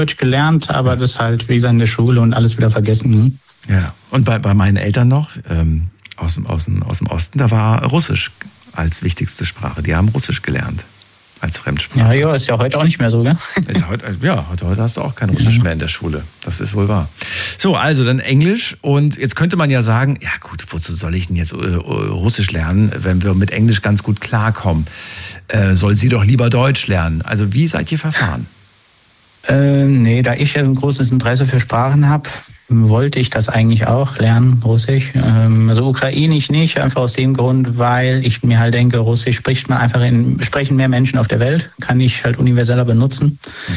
Deutsch gelernt, aber das halt, wie gesagt, in der Schule und alles wieder vergessen. Ja, und bei meinen Eltern noch, aus dem Osten, da war Russisch als wichtigste Sprache. Die haben Russisch gelernt als Fremdsprache. Ja, ist ja heute auch nicht mehr so, gell? Heute hast du auch kein Russisch mehr in der Schule. Das ist wohl wahr. So, also dann Englisch. Und jetzt könnte man ja sagen, ja gut, wozu soll ich denn jetzt Russisch lernen, wenn wir mit Englisch ganz gut klarkommen? Soll sie doch lieber Deutsch lernen. Also wie seid ihr verfahren? Nee, da ich ein großes Interesse für Sprachen habe, wollte ich das eigentlich auch lernen, Russisch. Also Ukrainisch nicht, einfach aus dem Grund, weil ich mir halt denke, Russisch sprechen mehr Menschen auf der Welt, kann ich halt universeller benutzen.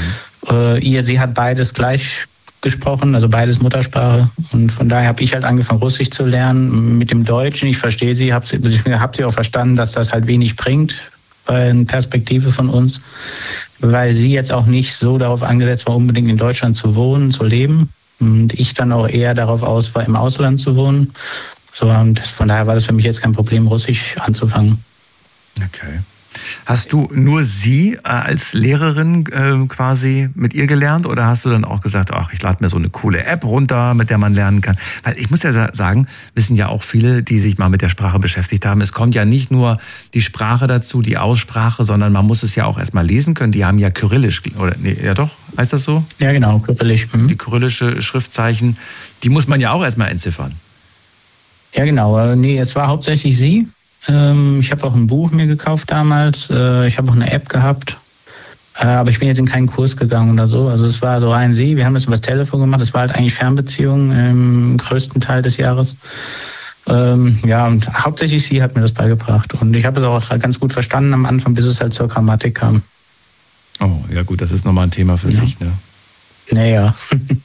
Sie hat beides gleich gesprochen, also beides Muttersprache. Und von daher habe ich halt angefangen, Russisch zu lernen. Mit dem Deutschen, ich verstehe sie, habe sie auch verstanden, dass das halt wenig bringt bei einer Perspektive von uns, weil sie jetzt auch nicht so darauf angesetzt war, unbedingt in Deutschland zu wohnen, zu leben. Und ich dann auch eher darauf aus war, im Ausland zu wohnen. So, und von daher war das für mich jetzt kein Problem, Russisch anzufangen. Okay. Hast du nur sie als Lehrerin quasi mit ihr gelernt oder hast du dann auch gesagt, ach, ich lade mir so eine coole App runter, mit der man lernen kann? Weil ich muss ja sagen, wissen ja auch viele, die sich mal mit der Sprache beschäftigt haben, es kommt ja nicht nur die Sprache dazu, die Aussprache, sondern man muss es ja auch erstmal lesen können. Die haben ja Kyrillisch, oder nee, ja doch, heißt das so? Ja genau, Kyrillisch. Die kyrillische Schriftzeichen, die muss man ja auch erstmal entziffern. Ja genau, nee, es war hauptsächlich sie. Ich habe auch ein Buch mir gekauft damals. Ich habe auch eine App gehabt. Aber ich bin jetzt in keinen Kurs gegangen oder so. Also es war so rein sie. Wir haben das über das Telefon gemacht. Es war halt eigentlich Fernbeziehung im größten Teil des Jahres. Ja, und hauptsächlich sie hat mir das beigebracht. Und ich habe es auch ganz gut verstanden am Anfang, bis es halt zur Grammatik kam. Oh, ja gut, das ist nochmal ein Thema für sich, ne? Naja.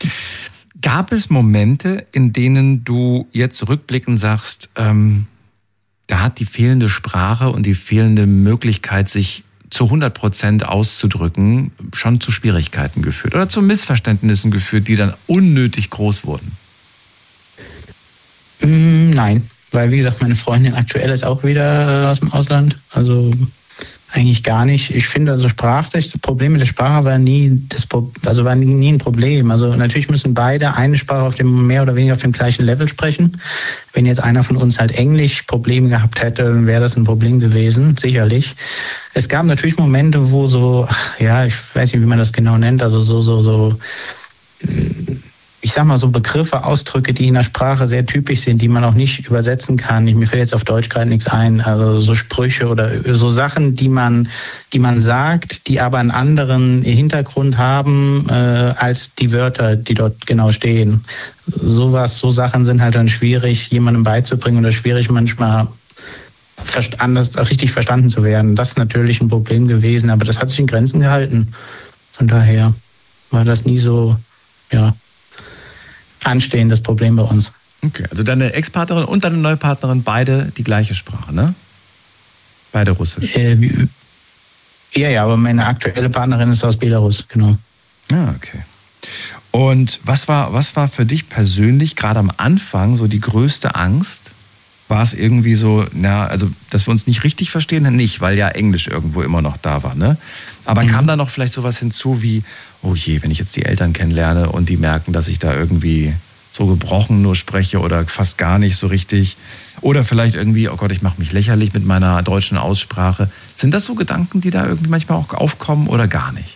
Gab es Momente, in denen du jetzt rückblickend sagst, da hat die fehlende Sprache und die fehlende Möglichkeit, sich zu 100% auszudrücken, schon zu Schwierigkeiten geführt oder zu Missverständnissen geführt, die dann unnötig groß wurden? Nein, weil wie gesagt, meine Freundin aktuell ist auch wieder aus dem Ausland, also eigentlich gar nicht. Ich finde also das Problem mit der Sprache war nie ein Problem. Also natürlich müssen beide eine Sprache auf dem mehr oder weniger auf dem gleichen Level sprechen. Wenn jetzt einer von uns halt Englisch Probleme gehabt hätte, dann wäre das ein Problem gewesen, sicherlich. Es gab natürlich Momente, wo so, ja, ich weiß nicht, wie man das genau nennt, also so ich sag mal so Begriffe, Ausdrücke, die in der Sprache sehr typisch sind, die man auch nicht übersetzen kann. Mir fällt jetzt auf Deutsch gerade nichts ein. Also so Sprüche oder so Sachen, die man sagt, die aber einen anderen Hintergrund haben als die Wörter, die dort genau stehen. So Sachen sind halt dann schwierig, jemandem beizubringen oder schwierig manchmal anders richtig verstanden zu werden. Das ist natürlich ein Problem gewesen, aber das hat sich in Grenzen gehalten. Von daher war das nie so, ja, anstehendes Problem bei uns. Okay, also deine Ex-Partnerin und deine neue Partnerin, beide die gleiche Sprache, ne? Beide Russisch. Ja, aber meine aktuelle Partnerin ist aus Belarus, genau. Ah, okay. Und was war für dich persönlich gerade am Anfang so die größte Angst? War es irgendwie so, also dass wir uns nicht richtig verstehen? Nicht, weil ja Englisch irgendwo immer noch da war, ne? Aber kam da noch vielleicht sowas hinzu wie, oh je, wenn ich jetzt die Eltern kennenlerne und die merken, dass ich da irgendwie so gebrochen nur spreche oder fast gar nicht so richtig. Oder vielleicht irgendwie, oh Gott, ich mache mich lächerlich mit meiner deutschen Aussprache. Sind das so Gedanken, die da irgendwie manchmal auch aufkommen oder gar nicht?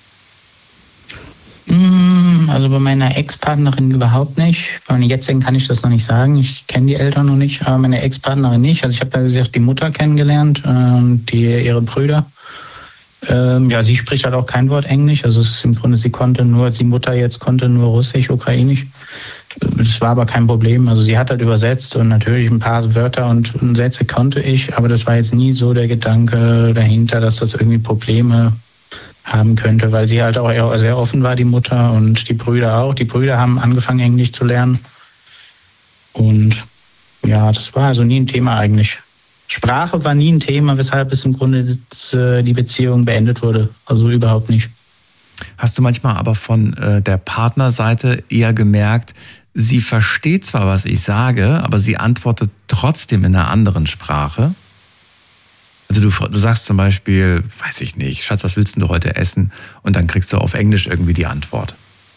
Also bei meiner Ex-Partnerin überhaupt nicht. Bei meiner jetzigen kann ich das noch nicht sagen. Ich kenne die Eltern noch nicht, aber meine Ex-Partnerin nicht. Also ich habe da gesagt, die Mutter kennengelernt und ihre Brüder. Ja, sie spricht halt auch kein Wort Englisch. Also es ist im Grunde, die Mutter jetzt konnte nur Russisch, Ukrainisch. Das war aber kein Problem. Also sie hat halt übersetzt und natürlich ein paar Wörter und Sätze konnte ich, aber das war jetzt nie so der Gedanke dahinter, dass das irgendwie Probleme haben könnte, weil sie halt auch eher sehr offen war, die Mutter, und die Brüder auch. Die Brüder haben angefangen, Englisch zu lernen. Und ja, das war also nie ein Thema eigentlich. Sprache war nie ein Thema, weshalb es im Grunde die Beziehung beendet wurde. Also überhaupt nicht. Hast du manchmal aber von der Partnerseite eher gemerkt, sie versteht zwar, was ich sage, aber sie antwortet trotzdem in einer anderen Sprache? Also du sagst zum Beispiel, weiß ich nicht, Schatz, was willst du heute essen? Und dann kriegst du auf Englisch irgendwie die Antwort.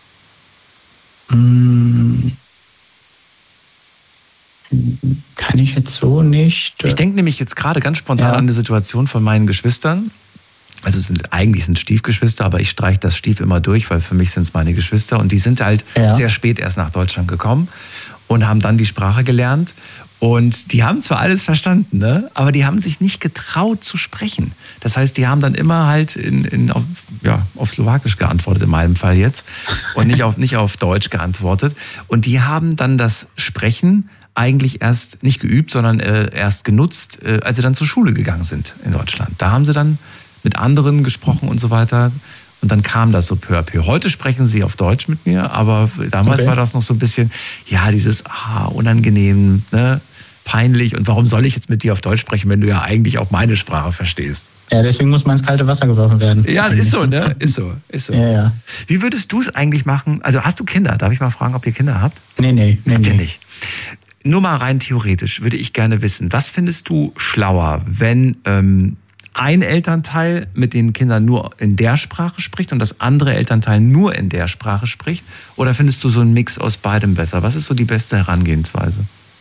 Kann ich jetzt so nicht. Ich denke nämlich jetzt gerade ganz spontan an die Situation von meinen Geschwistern. Also eigentlich sind Stiefgeschwister, aber ich streiche das Stief immer durch, weil für mich sind es meine Geschwister. Und die sind halt sehr spät erst nach Deutschland gekommen und haben dann die Sprache gelernt. Und die haben zwar alles verstanden, ne? Aber die haben sich nicht getraut zu sprechen. Das heißt, die haben dann immer halt auf Slowakisch geantwortet, in meinem Fall jetzt. Und nicht auf Deutsch geantwortet. Und die haben dann das Sprechen eigentlich erst nicht geübt, sondern erst genutzt, als sie dann zur Schule gegangen sind in Deutschland. Da haben sie dann mit anderen gesprochen und so weiter. Und dann kam das so peu à peu. Heute sprechen sie auf Deutsch mit mir, aber damals war das noch so ein bisschen, dieses unangenehm, ne? Peinlich. Und warum soll ich jetzt mit dir auf Deutsch sprechen, wenn du ja eigentlich auch meine Sprache verstehst? Ja, deswegen muss man ins kalte Wasser geworfen werden. Ja, das ist so, ne? Ist so. Ja. Wie würdest du es eigentlich machen? Also hast du Kinder? Darf ich mal fragen, ob ihr Kinder habt? Nee. Habt ihr nicht? Nur mal rein theoretisch würde ich gerne wissen, was findest du schlauer, wenn ein Elternteil mit den Kindern nur in der Sprache spricht und das andere Elternteil nur in der Sprache spricht? Oder findest du so einen Mix aus beidem besser? Was ist so die beste Herangehensweise?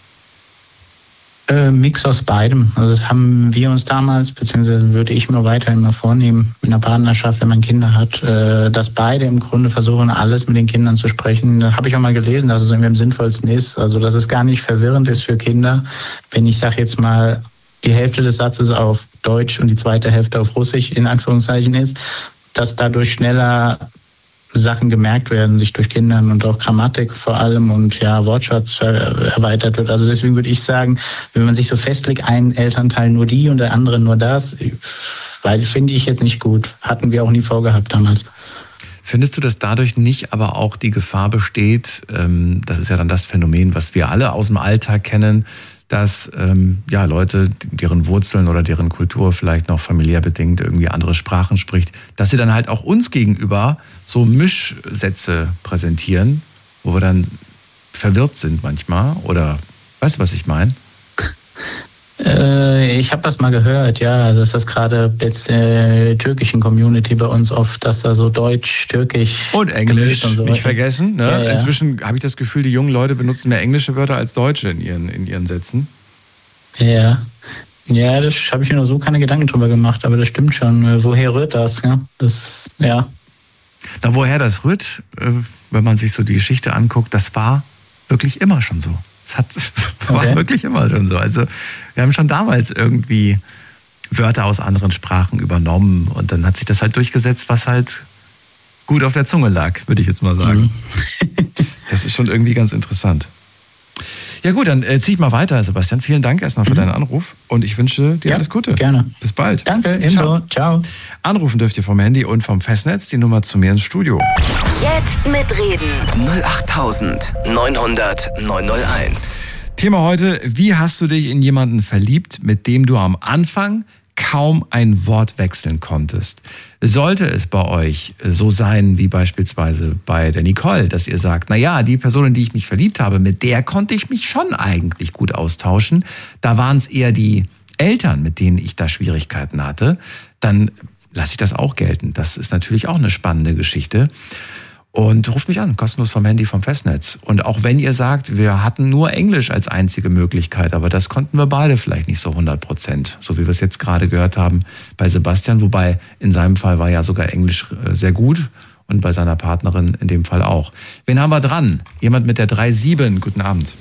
Mix aus beidem. Also das haben wir uns damals, beziehungsweise würde ich mir weiterhin mal vornehmen, in einer Partnerschaft, wenn man Kinder hat, dass beide im Grunde versuchen, alles mit den Kindern zu sprechen. Da habe ich auch mal gelesen, dass es irgendwie am sinnvollsten ist. Also dass es gar nicht verwirrend ist für Kinder, wenn ich sage jetzt mal, die Hälfte des Satzes auf Deutsch und die zweite Hälfte auf Russisch in Anführungszeichen ist, dass dadurch schneller Sachen gemerkt werden, sich durch Kindern und auch Grammatik vor allem und Wortschatz erweitert wird. Also deswegen würde ich sagen, wenn man sich so festlegt, ein Elternteil nur die und der andere nur das, finde ich jetzt nicht gut. Hatten wir auch nie vorgehabt damals. Findest du, dass dadurch nicht aber auch die Gefahr besteht, das ist ja dann das Phänomen, was wir alle aus dem Alltag kennen, dass Leute, deren Wurzeln oder deren Kultur vielleicht noch familiär bedingt irgendwie andere Sprachen spricht, dass sie dann halt auch uns gegenüber so Mischsätze präsentieren, wo wir dann verwirrt sind manchmal? Oder weißt du, was ich meine? Ich habe das mal gehört, also ist das gerade jetzt türkischen Community bei uns oft, dass da so Deutsch, Türkisch und Englisch und so nicht vergessen. Ne? Ja. Inzwischen habe ich das Gefühl, die jungen Leute benutzen mehr englische Wörter als deutsche in ihren Sätzen. Ja, das habe ich mir nur so keine Gedanken drüber gemacht, aber das stimmt schon. Woher rührt das? Ja. Na, woher das rührt, wenn man sich so die Geschichte anguckt, das war wirklich immer schon so. Das war wirklich immer schon so. Also wir haben schon damals irgendwie Wörter aus anderen Sprachen übernommen und dann hat sich das halt durchgesetzt, was halt gut auf der Zunge lag, würde ich jetzt mal sagen. Das ist schon irgendwie ganz interessant. Ja gut, dann zieh ich mal weiter, Sebastian. Vielen Dank erstmal für deinen Anruf und ich wünsche dir alles Gute. Gerne. Bis bald. Danke, ebenso. Ciao. Anrufen dürft ihr vom Handy und vom Festnetz, die Nummer zu mir ins Studio. Jetzt mitreden. 08900 901. Thema heute, wie hast du dich in jemanden verliebt, mit dem du am Anfang kaum ein Wort wechseln konntest? Sollte es bei euch so sein, wie beispielsweise bei der Nicole, dass ihr sagt, die Person, in die ich mich verliebt habe, mit der konnte ich mich schon eigentlich gut austauschen. Da waren es eher die Eltern, mit denen ich da Schwierigkeiten hatte. Dann lasse ich das auch gelten. Das ist natürlich auch eine spannende Geschichte. Und ruft mich an, kostenlos vom Handy, vom Festnetz. Und auch wenn ihr sagt, wir hatten nur Englisch als einzige Möglichkeit, aber das konnten wir beide vielleicht nicht so 100%, so wie wir es jetzt gerade gehört haben bei Sebastian, wobei in seinem Fall war ja sogar Englisch sehr gut und bei seiner Partnerin in dem Fall auch. Wen haben wir dran? Jemand mit der 37. Guten Abend.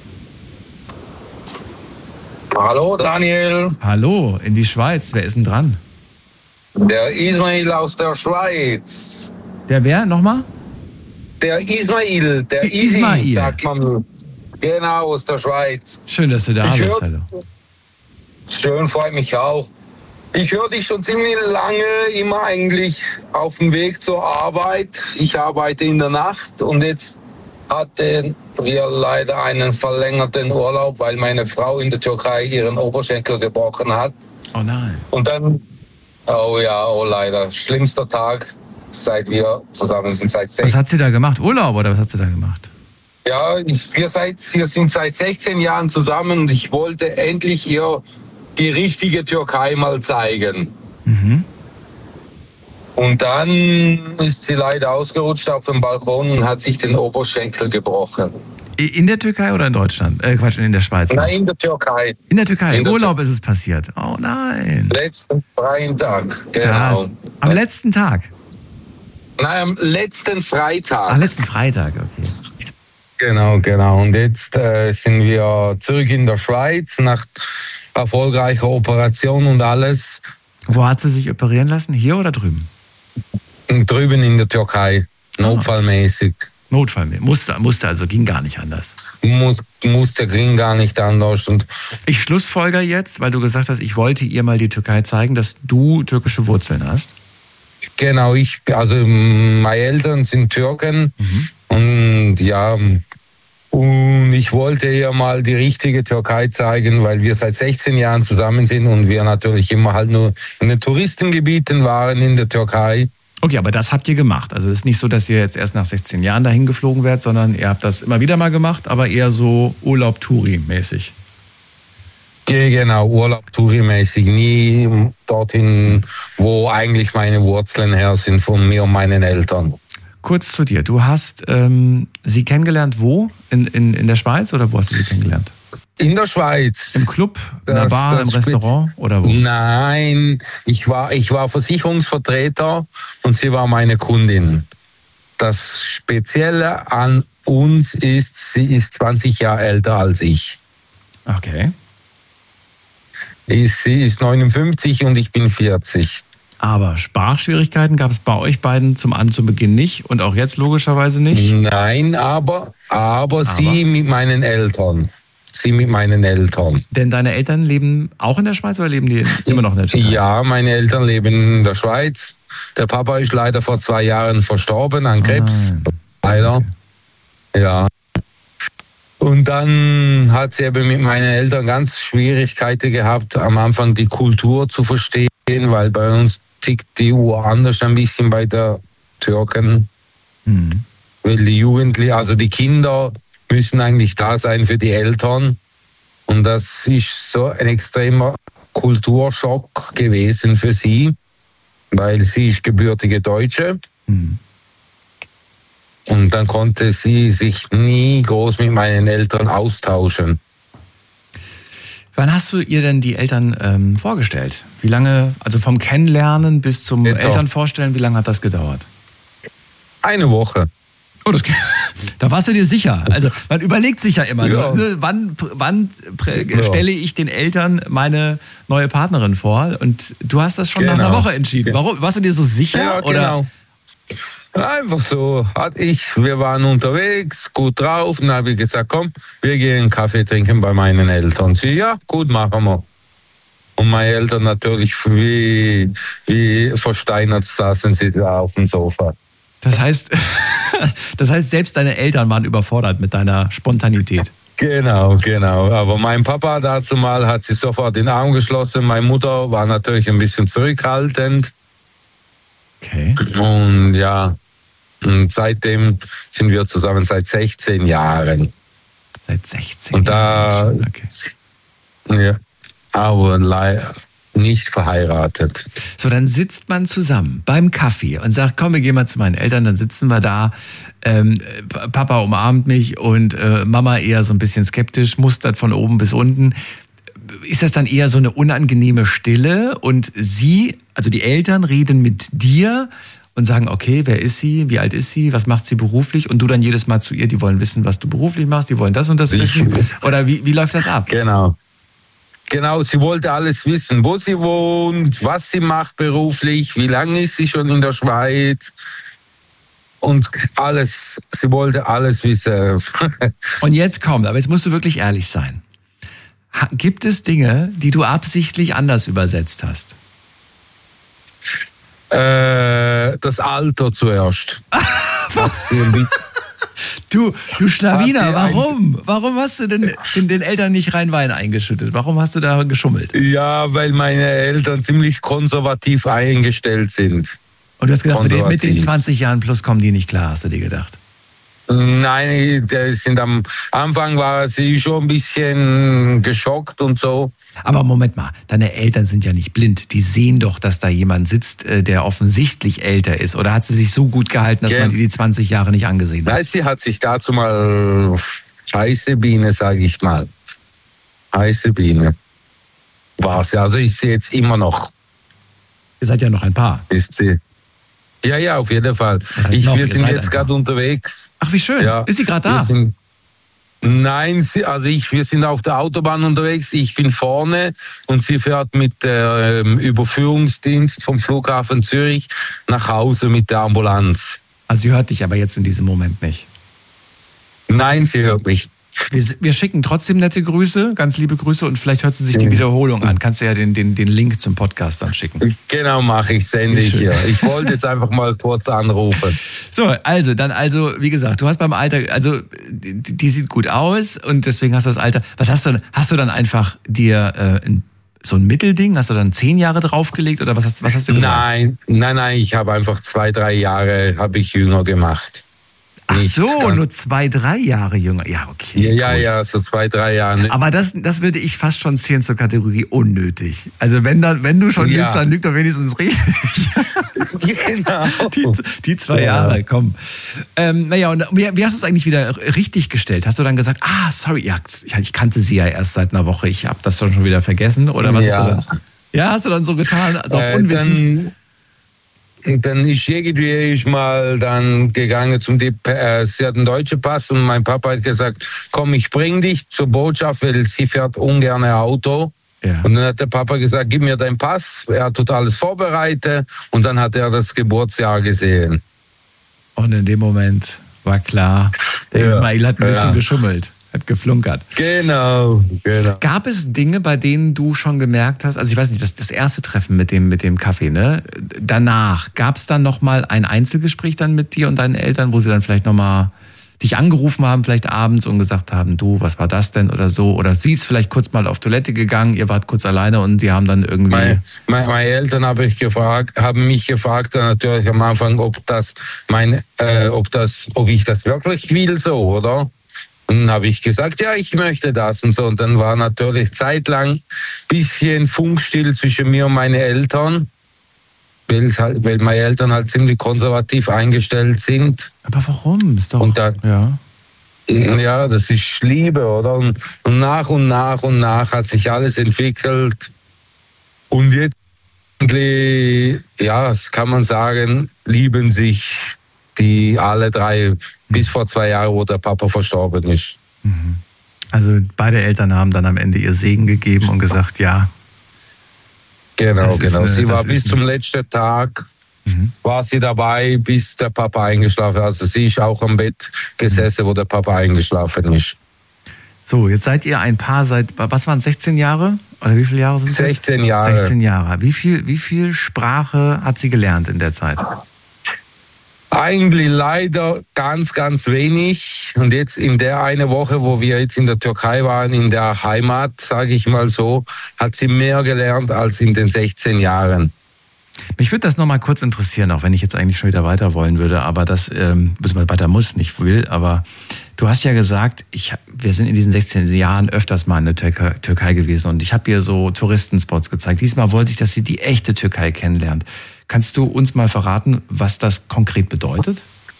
Hallo Daniel. Hallo, in die Schweiz. Wer ist denn dran? Der Ismail aus der Schweiz. Der wer? Nochmal? Der Ismail, der Ismail, sagt man. Genau, aus der Schweiz. Schön, dass du da bist. Hallo. Schön, freut mich auch. Ich höre dich schon ziemlich lange, immer eigentlich auf dem Weg zur Arbeit. Ich arbeite in der Nacht und jetzt hatten wir leider einen verlängerten Urlaub, weil meine Frau in der Türkei ihren Oberschenkel gebrochen hat. Oh nein. Und dann, leider, schlimmster Tag, seit wir zusammen sind, seit 16 Jahren. Was hat sie da gemacht? Urlaub oder was hat sie da gemacht? Ja, wir sind seit 16 Jahren zusammen und ich wollte endlich ihr die richtige Türkei mal zeigen. Mhm. Und dann ist sie leider ausgerutscht auf dem Balkon und hat sich den Oberschenkel gebrochen. In der Türkei oder in Deutschland? Quatsch, in der Schweiz. Nein, in der Türkei. In der Türkei, im Urlaub ist es passiert. Oh nein. Letzten freien Tag, genau. Krass. Am letzten Tag? Nein, am letzten Freitag. Letzten Freitag, okay. Genau. Und jetzt sind wir zurück in der Schweiz nach erfolgreicher Operation und alles. Wo hat sie sich operieren lassen? Hier oder drüben? Drüben in der Türkei, notfallmäßig. Musste, also ging gar nicht anders. Ging gar nicht anders. Und ich schlussfolger jetzt, weil du gesagt hast, ich wollte ihr mal die Türkei zeigen, dass du türkische Wurzeln hast. Genau, meine Eltern sind Türken und ja, und ich wollte ihr mal die richtige Türkei zeigen, weil wir seit 16 Jahren zusammen sind und wir natürlich immer halt nur in den Touristengebieten waren in der Türkei. Okay, aber das habt ihr gemacht. Also es ist nicht so, dass ihr jetzt erst nach 16 Jahren dahin geflogen werdet, sondern ihr habt das immer wieder mal gemacht, aber eher so Urlaub-Touri-mäßig. Genau, Urlaub-Touri-mäßig. Nie dorthin, wo eigentlich meine Wurzeln her sind von mir und meinen Eltern. Kurz zu dir. Du hast sie kennengelernt wo? In der Schweiz oder wo hast du sie kennengelernt? In der Schweiz. Im Club, in der Bar, im Restaurant oder wo? Nein, ich war Versicherungsvertreter und sie war meine Kundin. Das Spezielle an uns ist, sie ist 20 Jahre älter als ich. Okay. Sie ist 59 und ich bin 40. Aber Sprachschwierigkeiten gab es bei euch beiden zu Beginn nicht und auch jetzt logischerweise nicht? Nein, aber sie mit meinen Eltern. Denn deine Eltern leben auch in der Schweiz oder leben die immer noch in der Türkei? Ja, meine Eltern leben in der Schweiz. Der Papa ist leider vor 2 Jahren verstorben an Krebs. Leider. Okay. Ja. Und dann hat sie eben mit meinen Eltern ganz Schwierigkeiten gehabt, am Anfang die Kultur zu verstehen, weil bei uns tickt die Uhr anders ein bisschen bei der Türken. Weil die Jugendlichen, also die Kinder, müssen eigentlich da sein für die Eltern. Und das ist so ein extremer Kulturschock gewesen für sie, weil sie ist gebürtige Deutsche. Und dann konnte sie sich nie groß mit meinen Eltern austauschen. Wann hast du ihr denn die Eltern vorgestellt? Wie lange, also vom Kennenlernen bis zum Elternvorstellen, wie lange hat das gedauert? 1 Woche. Oh, da warst du dir sicher. Also man überlegt sich ja immer, wann stelle ich den Eltern meine neue Partnerin vor? Und du hast das schon nach einer Woche entschieden. Warum? Warst du dir so sicher? Ja, genau. Einfach so. Wir waren unterwegs, gut drauf. Und dann habe ich gesagt, komm, wir gehen einen Kaffee trinken bei meinen Eltern. Sie, ja, gut, machen wir. Und meine Eltern natürlich wie versteinert saßen sie da auf dem Sofa. Das heißt, selbst deine Eltern waren überfordert mit deiner Spontanität. Genau. Aber mein Papa dazu mal hat sich sofort den Arm geschlossen. Meine Mutter war natürlich ein bisschen zurückhaltend. Okay. Und ja, und seitdem sind wir zusammen seit 16 Jahren. Seit 16 und Jahren? Und da, ja, aber leider nicht verheiratet. So, dann sitzt man zusammen beim Kaffee und sagt, komm, wir gehen mal zu meinen Eltern, dann sitzen wir da, Papa umarmt mich und Mama eher so ein bisschen skeptisch, mustert von oben bis unten. Ist das dann eher so eine unangenehme Stille und sie, also die Eltern, reden mit dir und sagen, okay, wer ist sie, wie alt ist sie, was macht sie beruflich und du dann jedes Mal zu ihr, die wollen wissen, was du beruflich machst, die wollen das und das wissen oder wie läuft das ab? Genau, sie wollte alles wissen, wo sie wohnt, was sie macht beruflich, wie lange ist sie schon in der Schweiz und alles, sie wollte alles wissen. Und jetzt kommt, aber jetzt musst du wirklich ehrlich sein. Gibt es Dinge, die du absichtlich anders übersetzt hast? Das Alter zuerst. Du Schlawiner, warum? Warum hast du denn den Eltern nicht rein Wein eingeschüttet? Warum hast du da geschummelt? Ja, weil meine Eltern ziemlich konservativ eingestellt sind. Und du hast gedacht, mit den 20 Jahren plus kommen die nicht klar, hast du dir gedacht? Nein, am Anfang war sie schon ein bisschen geschockt und so. Aber Moment mal, deine Eltern sind ja nicht blind. Die sehen doch, dass da jemand sitzt, der offensichtlich älter ist. Oder hat sie sich so gut gehalten, dass man die 20 Jahre nicht angesehen hat? Nein, sie hat sich dazu mal heiße Biene, sage ich mal. Heiße Biene war sie. Also ist sie jetzt immer noch. Ihr seid ja noch ein Paar. Ist sie. Ja, auf jeden Fall. Wir sind jetzt gerade unterwegs. Ach, wie schön. Ja, ist sie gerade da? Wir sind auf der Autobahn unterwegs. Ich bin vorne und sie fährt mit dem Überführungsdienst vom Flughafen Zürich nach Hause mit der Ambulanz. Also sie hört dich aber jetzt in diesem Moment nicht? Nein, sie hört mich. Wir schicken trotzdem nette Grüße, ganz liebe Grüße und vielleicht hört sie sich die Wiederholung an. Kannst du ja den Link zum Podcast dann schicken. Genau, mache ich, sende ich hier. Ich wollte jetzt einfach mal kurz anrufen. So, also, wie gesagt, du hast beim Alter, also die sieht gut aus und deswegen hast du das Alter. Was hast du dann einfach dir so ein Mittelding? Hast du dann 10 Jahre draufgelegt oder was hast du gesagt? Nein, ich habe einfach 2-3 Jahre habe ich jünger gemacht. Ach so, nur 2-3 Jahre jünger. Ja, okay. Ja, so 2-3 Jahre. Aber das würde ich fast schon zählen zur Kategorie unnötig. Also wenn du schon lügst, dann lügt doch wenigstens richtig. Genau. Die 2 Jahre, komm. Und wie hast du es eigentlich wieder richtig gestellt? Hast du dann gesagt, sorry, ja, ich kannte sie ja erst seit einer Woche, ich habe das schon wieder vergessen? Oder was hast du dann? Ja, hast du dann so getan, also auf unwissend? Dann ist ich mal dann gegangen sie hat einen deutschen Pass und mein Papa hat gesagt, komm, ich bring dich zur Botschaft, weil sie fährt ungern Auto. Ja. Und dann hat der Papa gesagt, gib mir deinen Pass, er tut alles vorbereitet und dann hat er das Geburtsjahr gesehen. Und in dem Moment war klar, der Ismail hat ein bisschen geschummelt. Hat geflunkert. Genau. Gab es Dinge, bei denen du schon gemerkt hast, also ich weiß nicht, das erste Treffen mit dem Kaffee, ne? Danach, gab es dann nochmal ein Einzelgespräch dann mit dir und deinen Eltern, wo sie dann vielleicht nochmal dich angerufen haben, vielleicht abends und gesagt haben, du, was war das denn oder so? Oder sie ist vielleicht kurz mal auf Toilette gegangen, ihr wart kurz alleine und die haben dann irgendwie... Meine Eltern haben mich gefragt natürlich am Anfang, ob ich das wirklich will so, oder? Und dann habe ich gesagt, ja, ich möchte das und so. Und dann war natürlich zeitlang ein bisschen Funkstill zwischen mir und meinen Eltern, weil meine Eltern halt ziemlich konservativ eingestellt sind. Aber warum? Ist doch, und dann, ja, das ist Liebe, oder? Und nach hat sich alles entwickelt. Und jetzt, das kann man sagen, lieben sich die alle 3 bis vor 2 Jahren, wo der Papa verstorben ist. Also beide Eltern haben dann am Ende ihr Segen gegeben und gesagt, ja. Genau. Sie war bis zum letzten Tag, war sie dabei, bis der Papa eingeschlafen ist. Also sie ist auch am Bett gesessen, wo der Papa eingeschlafen ist. So, jetzt seid ihr ein Paar was waren es, 16 Jahre? Oder wie viele Jahre sind es? 16 Jahre. 16 Jahre. Wie viel Sprache hat sie gelernt in der Zeit? Eigentlich leider ganz, ganz wenig. Und jetzt in der eine Woche, wo wir jetzt in der Türkei waren, in der Heimat, sage ich mal so, hat sie mehr gelernt als in den 16 Jahren. Mich würde das nochmal kurz interessieren, auch wenn ich jetzt eigentlich schon wieder weiter wollen würde, aber das weiter muss, nicht will. Aber du hast ja gesagt, wir sind in diesen 16 Jahren öfters mal in der Türkei gewesen und ich habe ihr so Touristenspots gezeigt. Diesmal wollte ich, dass sie die echte Türkei kennenlernt. Kannst du uns mal verraten, was das konkret bedeutet?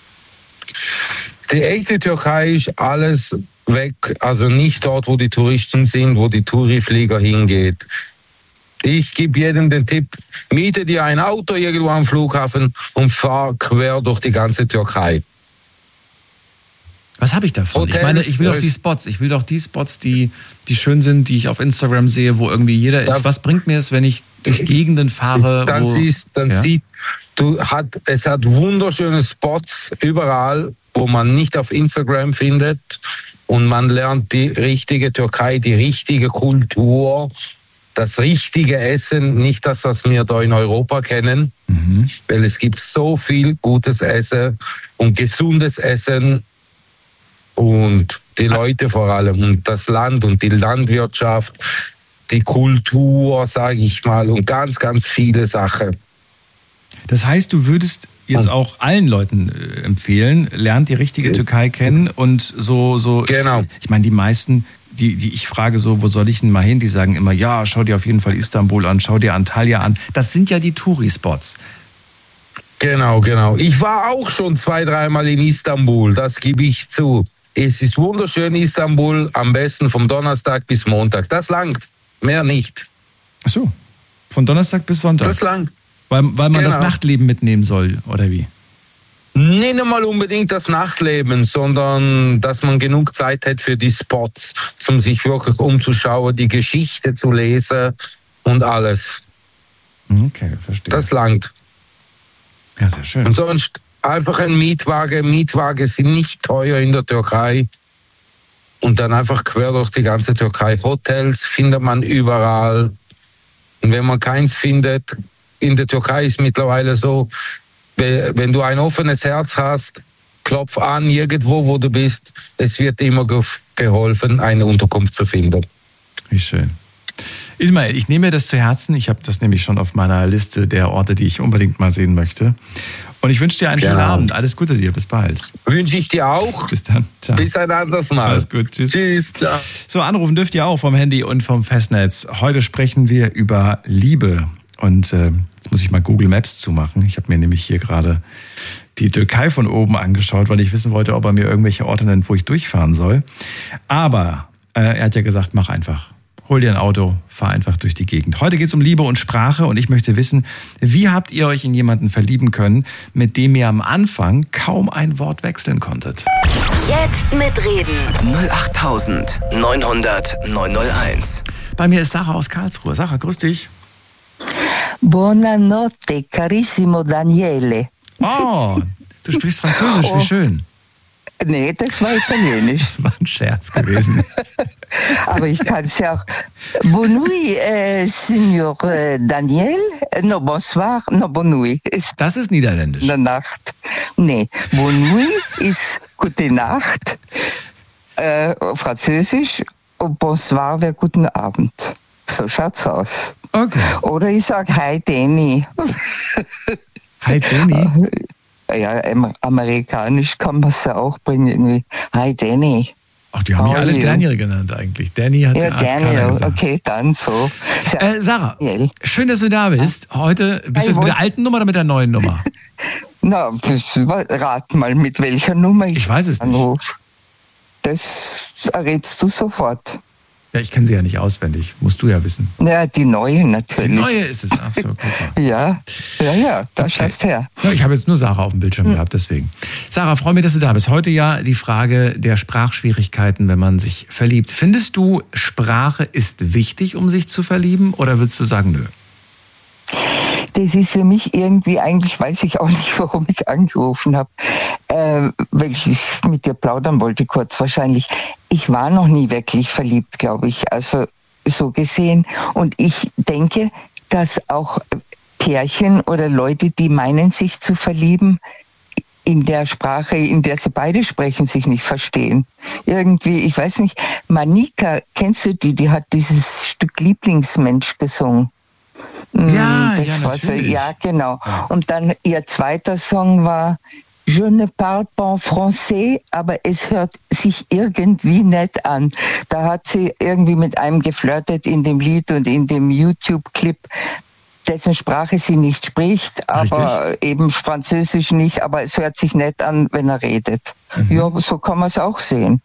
Die echte Türkei ist alles weg, also nicht dort, wo die Touristen sind, wo die Touri-Flieger hingeht. Ich gebe jedem den Tipp, miete dir ein Auto irgendwo am Flughafen und fahr quer durch die ganze Türkei. Was habe ich davon? Hotels, ich meine, ich will doch die Spots, die schön sind, die ich auf Instagram sehe, wo irgendwie jeder ist. Was bringt mir es, wenn ich durch Gegenden fahre? Es hat wunderschöne Spots überall, wo man nicht auf Instagram findet. Und man lernt die richtige Türkei, die richtige Kultur, das richtige Essen, nicht das, was wir da in Europa kennen. Weil es gibt so viel gutes Essen und gesundes Essen. Und die Leute vor allem und das Land und die Landwirtschaft, die Kultur, sage ich mal, und ganz, ganz viele Sachen. Das heißt, du würdest jetzt auch allen Leuten empfehlen. Lernt die richtige Türkei kennen und so. Genau. Ich meine, die meisten, die ich frage so, wo soll ich denn mal hin? Die sagen immer, ja, schau dir auf jeden Fall Istanbul an, schau dir Antalya an. Das sind ja die Touri-Spots. Genau. Ich war auch schon 2-3 Mal in Istanbul, das gebe ich zu. Es ist wunderschön, Istanbul, am besten vom Donnerstag bis Montag. Das langt, mehr nicht. Ach so, von Donnerstag bis Sonntag. Das langt. Weil man das Nachtleben mitnehmen soll, oder wie? Nicht einmal unbedingt das Nachtleben, sondern dass man genug Zeit hat für die Spots, um sich wirklich umzuschauen, die Geschichte zu lesen und alles. Okay, verstehe. Das langt. Ja, sehr schön. Und sonst einfach ein Mietwagen. Mietwagen sind nicht teuer in der Türkei. Und dann einfach quer durch die ganze Türkei. Hotels findet man überall. Und wenn man keins findet, in der Türkei ist mittlerweile so, wenn du ein offenes Herz hast, klopf an irgendwo, wo du bist. Es wird immer geholfen, eine Unterkunft zu finden. Wie schön. Ismail, ich nehme mir das zu Herzen. Ich habe das nämlich schon auf meiner Liste der Orte, die ich unbedingt mal sehen möchte. Und ich wünsche dir einen schönen Abend. Alles Gute dir. Bis bald. Wünsche ich dir auch. Bis dann. Ciao. Bis ein anderes Mal. Alles gut. Tschüss. Tschüss. Ciao. So, anrufen dürft ihr auch vom Handy und vom Festnetz. Heute sprechen wir über Liebe. Und jetzt muss ich mal Google Maps zumachen. Ich habe mir nämlich hier gerade die Türkei von oben angeschaut, weil ich wissen wollte, ob er mir irgendwelche Orte nennt, wo ich durchfahren soll. Aber er hat ja gesagt, mach einfach. Hol dir ein Auto, fahr einfach durch die Gegend. Heute geht es um Liebe und Sprache und ich möchte wissen, wie habt ihr euch in jemanden verlieben können, mit dem ihr am Anfang kaum ein Wort wechseln konntet? Jetzt mitreden. 08900 901. Bei mir ist Sarah aus Karlsruhe. Sarah, grüß dich. Buonanotte, carissimo Daniele. Oh, du sprichst Französisch, wie schön. Nee, das war Italienisch. Das war ein Scherz gewesen. Aber ich kann es ja auch. Bonne nuit, Signor Daniel. No, bonsoir, no, bonne nuit. Das ist Niederländisch. Eine Nacht. Nee, bonne nuit ist gute Nacht, Französisch, und bonsoir wäre guten Abend. So schaut's aus. Okay. Oder ich sage Hi Danny. Hi Danny? Ja, amerikanisch kann man es ja auch bringen irgendwie. Hi Danny. Ach, die haben mich alle Daniel genannt eigentlich. Danny hat ja Daniel, okay, dann so. Sarah, schön, dass du da bist. Heute bist du jetzt mit der alten Nummer oder mit der neuen Nummer? Na, rat mal, mit welcher Nummer ich weiß es anrufe. Nicht. Das errätst du sofort. Ja, ich kenne sie ja nicht auswendig. Musst du ja wissen. Ja, die neue natürlich. Die neue ist es. Ach so, guck mal. Ja, da schaust her. Ja, ich habe jetzt nur Sarah auf dem Bildschirm gehabt, deswegen. Sarah, freue mich, dass du da bist. Heute ja die Frage der Sprachschwierigkeiten, wenn man sich verliebt. Findest du, Sprache ist wichtig, um sich zu verlieben? Oder würdest du sagen, nö? Das ist für mich irgendwie, eigentlich weiß ich auch nicht, warum ich angerufen habe, weil ich mit dir plaudern wollte kurz wahrscheinlich. Ich war noch nie wirklich verliebt, glaube ich, also so gesehen. Und ich denke, dass auch Pärchen oder Leute, die meinen, sich zu verlieben, in der Sprache, in der sie beide sprechen, sich nicht verstehen. Irgendwie, ich weiß nicht, Manika, kennst du die? Die hat dieses Stück Lieblingsmensch gesungen. Ja, das war so, natürlich. ja, genau. Und dann ihr zweiter Song war Je ne parle pas français, aber es hört sich irgendwie nett an. Da hat sie irgendwie mit einem geflirtet in dem Lied und in dem YouTube-Clip, dessen Sprache sie nicht spricht, aber Richtig. eben Französisch nicht, aber es hört sich nett an, wenn er redet. Ja, so kann man es auch sehen.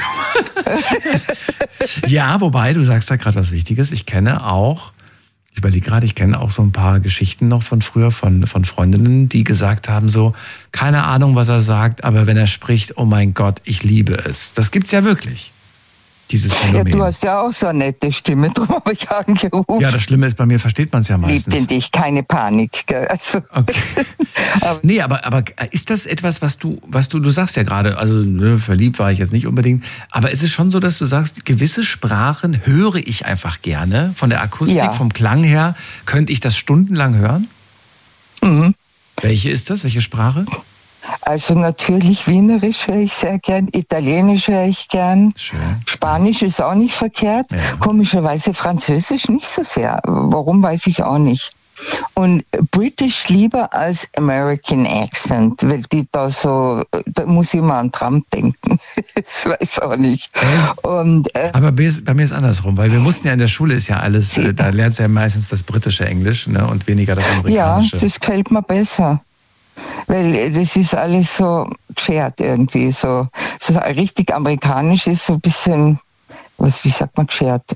Ja, wobei, du sagst da gerade was Wichtiges. Ich kenne auch so ein paar Geschichten noch von früher, von Freundinnen, die gesagt haben so, keine Ahnung, was er sagt, aber wenn er spricht, oh mein Gott, ich liebe es. Das gibt's ja wirklich, dieses Phänomen. Ja, du hast ja auch so eine nette Stimme, darum habe ich angerufen. Ja, das Schlimme ist, bei mir versteht man es ja meistens. Liebt in dich, keine Panik. Gell? Also. Okay. Nee, aber ist das etwas, was du sagst ja gerade, also verliebt war ich jetzt nicht unbedingt, aber ist es schon so, dass du sagst, gewisse Sprachen höre ich einfach gerne, von der Akustik, Ja. vom Klang her, könnte ich das stundenlang hören? Mhm. Welche ist das? Welche Sprache? Also natürlich Wienerisch höre ich sehr gern, Italienisch höre ich gern, Schön. Spanisch ist auch nicht verkehrt, Ja. komischerweise Französisch nicht so sehr. Warum, weiß ich auch nicht. Und British lieber als American Accent, weil die da muss ich immer an Trump denken. Das weiß auch nicht. Und, aber bei mir ist andersrum, weil wir mussten ja in der Schule ist ja alles, da lernst du ja meistens das britische Englisch, ne, und weniger das amerikanische. Ja, das gefällt mir besser. Weil das ist alles so geschert irgendwie, so richtig amerikanisch ist so ein bisschen, wie sagt man geschert?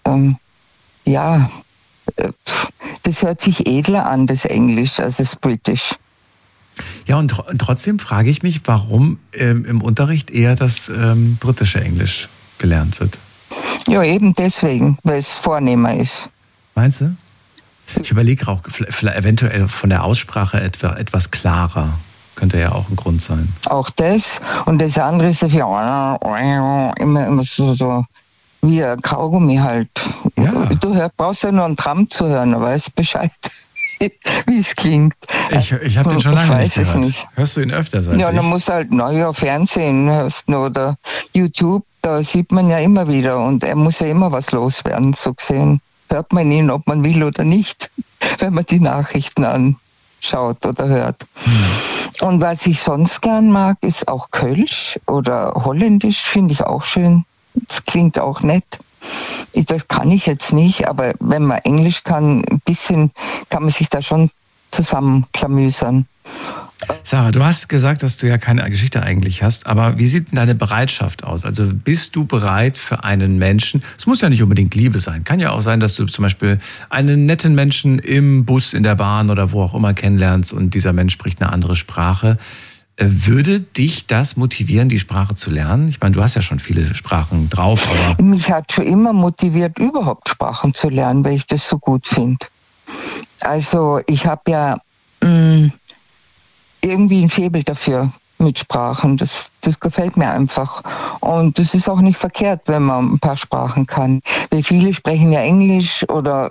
Das hört sich edler an, das Englisch, als das British. Ja, und trotzdem frage ich mich, warum im Unterricht eher das britische Englisch gelernt wird. Ja, eben deswegen, weil es vornehmer ist. Meinst du? Ich überlege auch, vielleicht eventuell von der Aussprache etwas klarer. Könnte ja auch ein Grund sein. Auch das. Und das andere ist immer so wie ein Kaugummi halt. Ja. Du brauchst ja nur einen Tram zu hören, du weißt Bescheid, wie es klingt. Ich habe den schon lange nicht gehört. Nicht. Hörst du ihn öfter als Ja, dann musst du halt Fernsehen hörst oder YouTube, da sieht man ja immer wieder und er muss ja immer was loswerden, so gesehen. Hört man ihn, ob man will oder nicht, wenn man die Nachrichten anschaut oder hört. Und was ich sonst gern mag, ist auch Kölsch oder Holländisch, finde ich auch schön. Das klingt auch nett. Das kann ich jetzt nicht, aber wenn man Englisch kann, ein bisschen kann man sich da schon zusammenklamüsern. Sarah, du hast gesagt, dass du ja keine Geschichte eigentlich hast, aber wie sieht denn deine Bereitschaft aus? Also bist du bereit für einen Menschen, es muss ja nicht unbedingt Liebe sein, kann ja auch sein, dass du zum Beispiel einen netten Menschen im Bus, in der Bahn oder wo auch immer kennenlernst und dieser Mensch spricht eine andere Sprache. Würde dich das motivieren, die Sprache zu lernen? Ich meine, du hast ja schon viele Sprachen drauf. Aber mich hat schon immer motiviert, überhaupt Sprachen zu lernen, weil ich das so gut finde. Also ich habe ja irgendwie ein Faible dafür mit Sprachen. Das gefällt mir einfach. Und das ist auch nicht verkehrt, wenn man ein paar Sprachen kann. Weil viele sprechen ja Englisch oder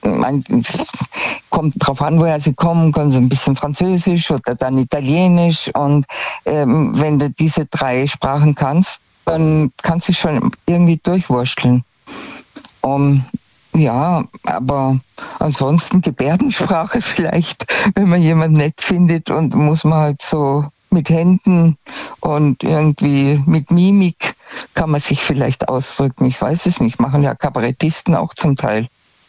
kommt drauf an, woher sie kommen, können sie ein bisschen Französisch oder dann Italienisch. Und wenn du diese 3 Sprachen kannst, dann kannst du schon irgendwie durchwursteln. Ja, aber ansonsten Gebärdensprache vielleicht, wenn man jemanden nett findet und muss man halt so mit Händen und irgendwie mit Mimik kann man sich vielleicht ausdrücken. Ich weiß es nicht, machen ja Kabarettisten auch zum Teil.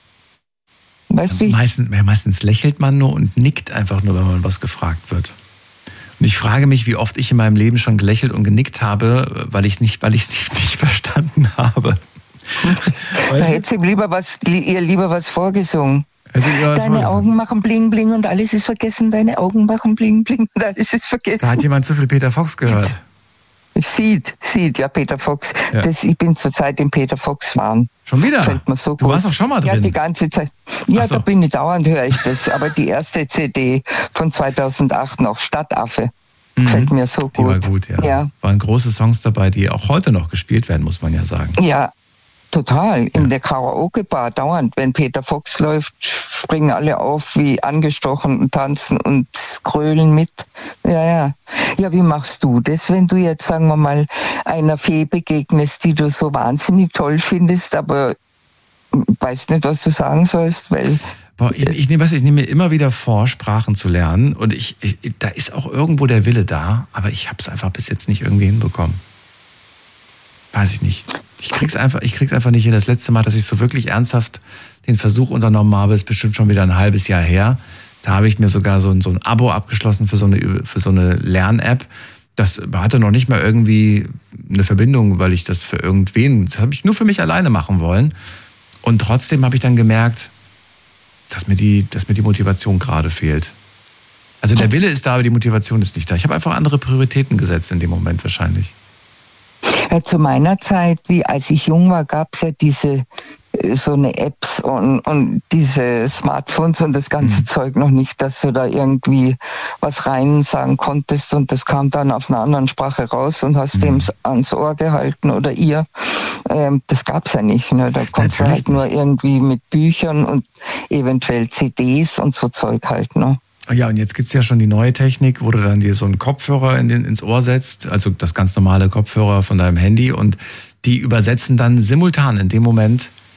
Weißt du, meistens lächelt man nur und nickt einfach nur, wenn man was gefragt wird. Und ich frage mich, wie oft ich in meinem Leben schon gelächelt und genickt habe, weil ich es nicht verstanden habe. Da hätte sie ihr lieber was vorgesungen. Deine Augen machen bling bling und alles ist vergessen. Deine Augen machen bling bling und alles ist vergessen. Da hat jemand zu viel Peter Fox gehört. Sieht, ja, Peter Fox. Ja. Ich bin zurzeit im Peter Fox Wahn. Schon wieder? Fällt mir so du gut. Warst doch schon mal drin. Ja, die ganze Zeit. Ja, so. Da bin ich dauernd, höre ich das. Aber die erste CD von 2008 noch, Stadtaffe, gefällt mir so gut. Die war gut, ja. Waren große Songs dabei, die auch heute noch gespielt werden, muss man ja sagen. Ja, total. In der Karaoke-Bar dauernd. Wenn Peter Fox läuft, springen alle auf wie angestochen und tanzen und grölen mit. Ja. Ja, wie machst du das, wenn du jetzt, sagen wir mal, einer Fee begegnest, die du so wahnsinnig toll findest, aber weißt nicht, was du sagen sollst, weil... Ich nehme mir immer wieder vor, Sprachen zu lernen und da ist auch irgendwo der Wille da, aber ich habe es einfach bis jetzt nicht irgendwie hinbekommen. Weiß ich nicht. Ich krieg's einfach nicht hin. Das letzte Mal, dass ich so wirklich ernsthaft den Versuch unternommen habe, ist bestimmt schon wieder ein halbes Jahr her. Da habe ich mir sogar so ein Abo abgeschlossen für so eine Lern-App. Das hatte noch nicht mal irgendwie eine Verbindung, weil ich das für das habe ich nur für mich alleine machen wollen. Und trotzdem habe ich dann gemerkt, dass mir die Motivation gerade fehlt. Also der Wille ist da, aber die Motivation ist nicht da. Ich habe einfach andere Prioritäten gesetzt in dem Moment wahrscheinlich. Ja, zu meiner Zeit, wie als ich jung war, gab es ja so eine Apps und diese Smartphones und das ganze Zeug noch nicht, dass du da irgendwie was rein sagen konntest und das kam dann auf einer anderen Sprache raus und hast dem ans Ohr gehalten oder ihr. Das gab's ja nicht. Ne? Da konntest du halt nur irgendwie mit Büchern und eventuell CDs und so Zeug halt. Ne? Ja, und jetzt gibt's ja schon die neue Technik, wo du dann dir so einen Kopfhörer ins Ohr setzt, also das ganz normale Kopfhörer von deinem Handy und die übersetzen dann simultan in dem Moment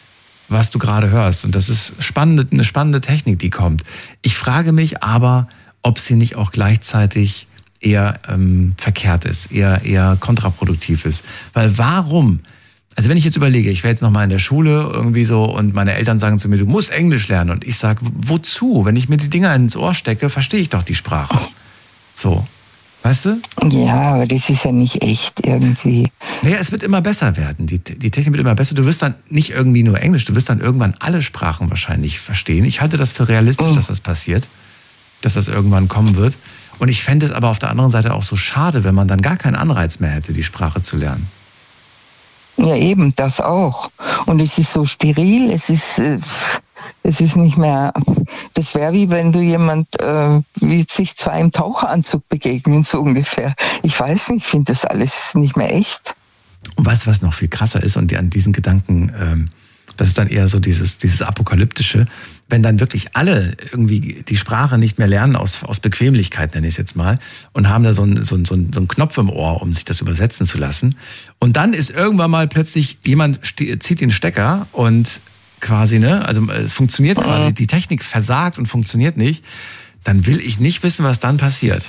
was du gerade hörst. Und das ist eine spannende Technik, die kommt. Ich frage mich aber, ob sie nicht auch gleichzeitig eher verkehrt ist, eher kontraproduktiv ist. Weil warum? Also wenn ich jetzt überlege, ich wäre jetzt noch mal in der Schule irgendwie so und meine Eltern sagen zu mir, du musst Englisch lernen. Und ich sage, wozu? Wenn ich mir die Dinger ins Ohr stecke, verstehe ich doch die Sprache. So, weißt du? Ja, aber das ist ja nicht echt irgendwie. Naja, es wird immer besser werden. Die Technik wird immer besser. Du wirst dann nicht irgendwie nur Englisch, du wirst dann irgendwann alle Sprachen wahrscheinlich verstehen. Ich halte das für realistisch, dass das passiert, dass das irgendwann kommen wird. Und ich fände es aber auf der anderen Seite auch so schade, wenn man dann gar keinen Anreiz mehr hätte, die Sprache zu lernen. Ja, eben, das auch. Und es ist so steril, es ist nicht mehr, das wäre wie wenn du wie sich zwei im Taucheranzug begegnen, so ungefähr. Ich weiß nicht, ich finde das alles nicht mehr echt. Und weißt du, was noch viel krasser ist? Und an diesen Gedanken, das ist dann eher so dieses Apokalyptische, wenn dann wirklich alle irgendwie die Sprache nicht mehr lernen aus Bequemlichkeit, nenne ich es jetzt mal, und haben da so einen Knopf im Ohr, um sich das übersetzen zu lassen. Und dann ist irgendwann mal plötzlich jemand zieht den Stecker und quasi, ne, also es funktioniert quasi, die Technik versagt und funktioniert nicht, dann will ich nicht wissen, was dann passiert.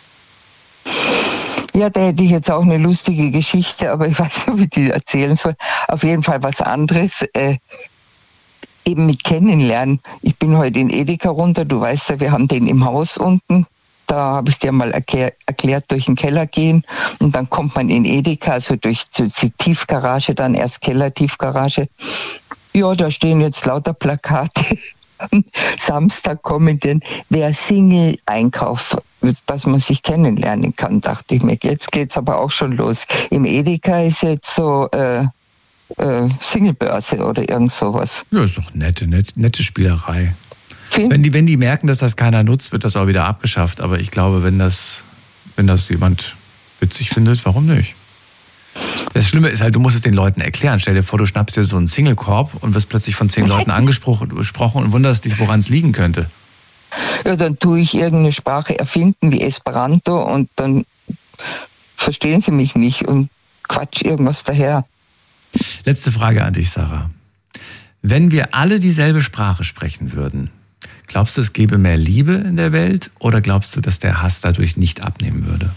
Ja, da hätte ich jetzt auch eine lustige Geschichte, aber ich weiß nicht, wie ich die erzählen soll. Auf jeden Fall was anderes. Eben mit Kennenlernen. Ich bin heute in Edeka runter, du weißt ja, wir haben den im Haus unten. Da habe ich dir mal erklärt, durch den Keller gehen und dann kommt man in Edeka, also durch die Tiefgarage, dann erst Keller, Tiefgarage. Ja, da stehen jetzt lauter Plakate. Am Samstag kommenden, wer Single einkauft, dass man sich kennenlernen kann, dachte ich mir. Jetzt geht's aber auch schon los. Im Edeka ist jetzt so Singlebörse oder irgend sowas. Ja, ist doch nette Spielerei. Wenn die merken, dass das keiner nutzt, wird das auch wieder abgeschafft. Aber ich glaube, wenn das jemand witzig findet, warum nicht? Das Schlimme ist halt, du musst es den Leuten erklären. Stell dir vor, du schnappst dir so einen Single-Korb und wirst plötzlich von 10 Leuten angesprochen und wunderst dich, woran es liegen könnte. Ja, dann tue ich irgendeine Sprache erfinden wie Esperanto und dann verstehen sie mich nicht und quatsch irgendwas daher. Letzte Frage an dich, Sarah. Wenn wir alle dieselbe Sprache sprechen würden, glaubst du, es gäbe mehr Liebe in der Welt oder glaubst du, dass der Hass dadurch nicht abnehmen würde?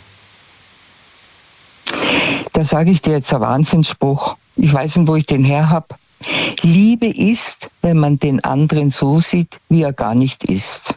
Da sage ich dir jetzt einen Wahnsinnsspruch. Ich weiß nicht, wo ich den her habe. Liebe ist, wenn man den anderen so sieht, wie er gar nicht ist.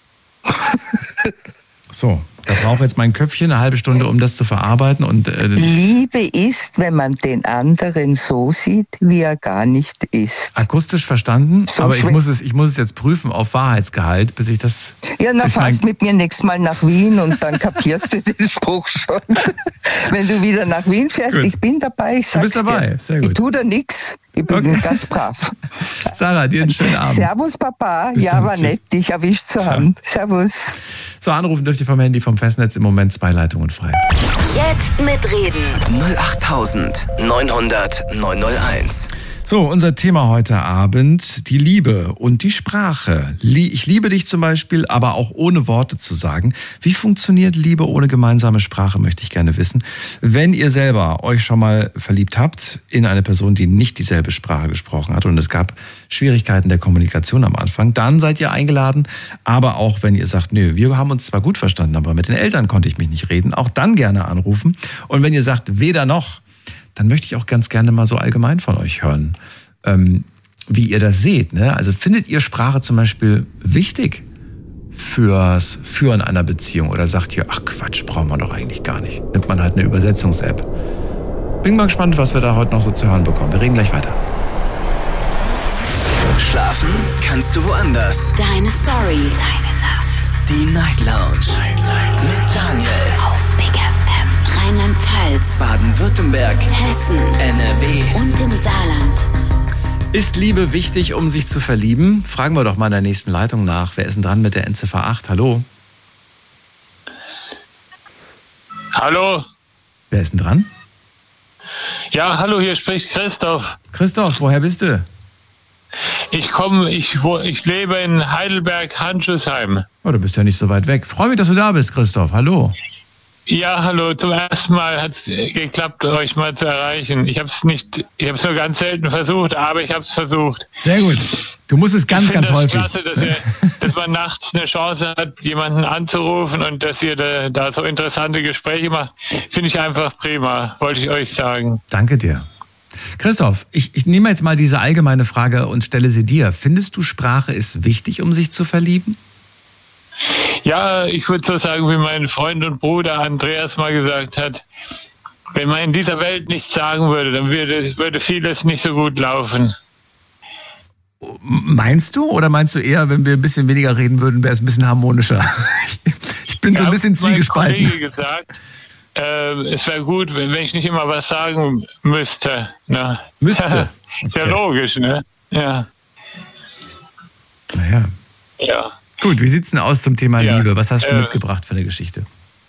So, da braucht jetzt mein Köpfchen eine halbe Stunde, um das zu verarbeiten. Und Liebe ist, wenn man den anderen so sieht, wie er gar nicht ist. Akustisch verstanden, so aber ich muss es jetzt prüfen auf Wahrheitsgehalt, bis ich das... Ja, na, fahrst mit mir nächstes Mal nach Wien und dann kapierst du den Spruch schon. Wenn du wieder nach Wien fährst, gut. Ich bin dabei, ich sag's dir. Du bist dabei, sehr gut. Ich tue da nichts, ich bin ganz brav. Sarah, dir einen schönen Abend. Servus, Papa. Ja, war nett, dich erwischt zu haben. Servus. So, anrufen dürft ihr vom Handy, vom Festnetz, im Moment 2 Leitungen frei. Jetzt mitreden. 08900 901. So, unser Thema heute Abend, die Liebe und die Sprache. Ich liebe dich zum Beispiel, aber auch ohne Worte zu sagen. Wie funktioniert Liebe ohne gemeinsame Sprache, möchte ich gerne wissen. Wenn ihr selber euch schon mal verliebt habt in eine Person, die nicht dieselbe Sprache gesprochen hat und es gab Schwierigkeiten der Kommunikation am Anfang, dann seid ihr eingeladen. Aber auch wenn ihr sagt, nö, wir haben uns zwar gut verstanden, aber mit den Eltern konnte ich mich nicht reden, auch dann gerne anrufen. Und wenn ihr sagt, weder noch, dann möchte ich auch ganz gerne mal so allgemein von euch hören, wie ihr das seht. Ne? Also findet ihr Sprache zum Beispiel wichtig fürs Führen einer Beziehung oder sagt ihr, ach Quatsch, braucht man doch eigentlich gar nicht. Nimmt man halt eine Übersetzungs-App. Bin mal gespannt, was wir da heute noch so zu hören bekommen. Wir reden gleich weiter. Schlafen kannst du woanders. Deine Story. Deine Nacht. Die Night Lounge. Mit Daniel. Auf Big FM. Rheinland-Pfalz. Baden-Württemberg. Hessen. NRW. Und im Saarland. Ist Liebe wichtig, um sich zu verlieben? Fragen wir doch mal in der nächsten Leitung nach. Wer ist denn dran mit der Endziffer 8? Hallo? Hallo? Wer ist denn dran? Ja, hallo, hier spricht Christoph. Christoph, woher bist du? Ich lebe in Heidelberg-Handschuhsheim. Oh, du bist ja nicht so weit weg. Freue mich, dass du da bist, Christoph. Hallo. Ja, hallo. Zum ersten Mal hat es geklappt, euch mal zu erreichen. Ich habe es nur ganz selten versucht, aber ich habe es versucht. Sehr gut. Du musst es ganz häufig. Ich finde das klasse, dass man nachts eine Chance hat, jemanden anzurufen und dass ihr da so interessante Gespräche macht. Finde ich einfach prima, wollte ich euch sagen. Danke dir. Christoph, ich nehme jetzt mal diese allgemeine Frage und stelle sie dir. Findest du, Sprache ist wichtig, um sich zu verlieben? Ja, ich würde so sagen, wie mein Freund und Bruder Andreas mal gesagt hat, wenn man in dieser Welt nichts sagen würde, dann würde vieles nicht so gut laufen. Meinst du? Oder meinst du eher, wenn wir ein bisschen weniger reden würden, wäre es ein bisschen harmonischer? Ich bin so ein bisschen zwiegespalten. Ich habe meinem Kollege gesagt, es wäre gut, wenn ich nicht immer was sagen müsste. Ne? Müsste? Okay. Ja, logisch, ne? Ja. Naja. Ja. Gut, wie sieht's denn aus zum Thema Liebe? Was hast du mitgebracht für eine Geschichte?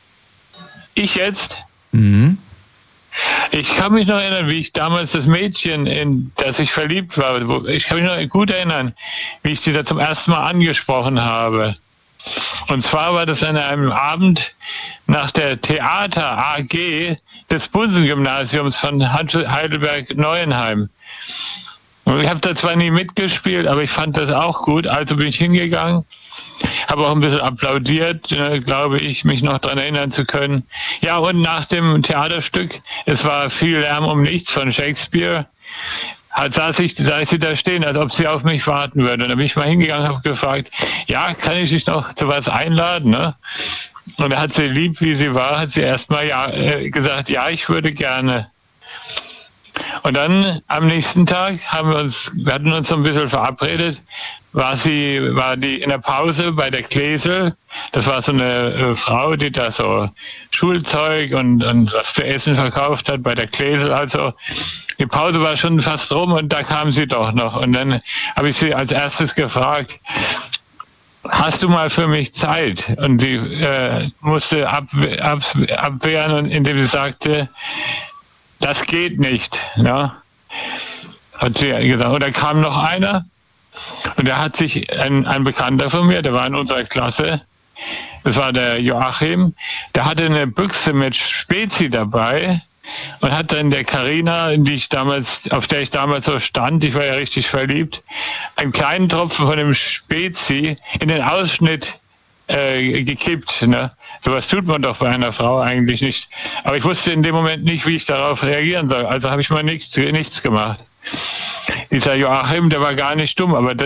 Ich jetzt? Mhm. Ich kann mich noch erinnern, wie ich damals das Mädchen, in das ich verliebt war, ich kann mich noch gut erinnern, wie ich sie da zum ersten Mal angesprochen habe. Und zwar war das an einem Abend nach der Theater AG des Bunsen-Gymnasiums von Heidelberg-Neuenheim. Und ich habe da zwar nie mitgespielt, aber ich fand das auch gut, also bin ich hingegangen. Habe auch ein bisschen applaudiert, glaube ich, mich noch daran erinnern zu können. Ja, und nach dem Theaterstück, es war viel Lärm um nichts von Shakespeare, sah ich sie da stehen, als ob sie auf mich warten würde. Und da bin ich mal hingegangen und habe gefragt, ja, kann ich dich noch zu was einladen? Ne? Und da hat sie, lieb wie sie war, hat sie erstmal gesagt, ja, ich würde gerne. Und dann am nächsten Tag wir hatten uns so ein bisschen verabredet, war die in der Pause bei der Klesel. Das war so eine Frau, die da so Schulzeug und was zu essen verkauft hat bei der Klesel. Also die Pause war schon fast rum und da kam sie doch noch. Und dann habe ich sie als erstes gefragt, hast du mal für mich Zeit? Und sie musste abwehren, indem sie sagte, das geht nicht. Ja? Hat sie gesagt. Und da kam noch einer. Und da hat sich ein Bekannter von mir, der war in unserer Klasse, das war der Joachim, der hatte eine Büchse mit Spezi dabei und hat dann der Carina, auf der ich damals so stand, ich war ja richtig verliebt, einen kleinen Tropfen von dem Spezi in den Ausschnitt gekippt. Ne? Sowas tut man doch bei einer Frau eigentlich nicht. Aber ich wusste in dem Moment nicht, wie ich darauf reagieren soll. Also habe ich mal nichts gemacht. Dieser Joachim, der war gar nicht dumm, aber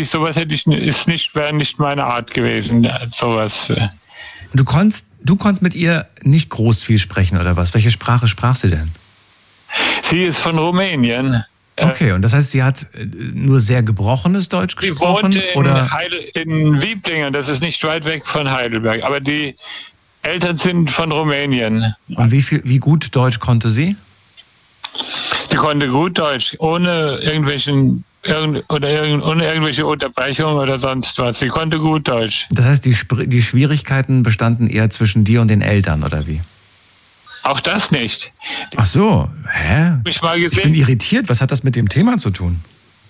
wäre nicht meine Art gewesen, sowas. Du konntest mit ihr nicht groß viel sprechen, oder was? Welche Sprache sprach sie denn? Sie ist von Rumänien. Okay, und das heißt, sie hat nur sehr gebrochenes Deutsch gesprochen? Sie wohnte in Wieblingen, das ist nicht weit weg von Heidelberg, aber die Eltern sind von Rumänien. Und wie gut Deutsch konnte sie? Sie konnte gut Deutsch, ohne irgendwelche Unterbrechungen oder sonst was. Sie konnte gut Deutsch. Das heißt, die Schwierigkeiten bestanden eher zwischen dir und den Eltern, oder wie? Auch das nicht. Ach so, hä? Ich bin irritiert. Was hat das mit dem Thema zu tun?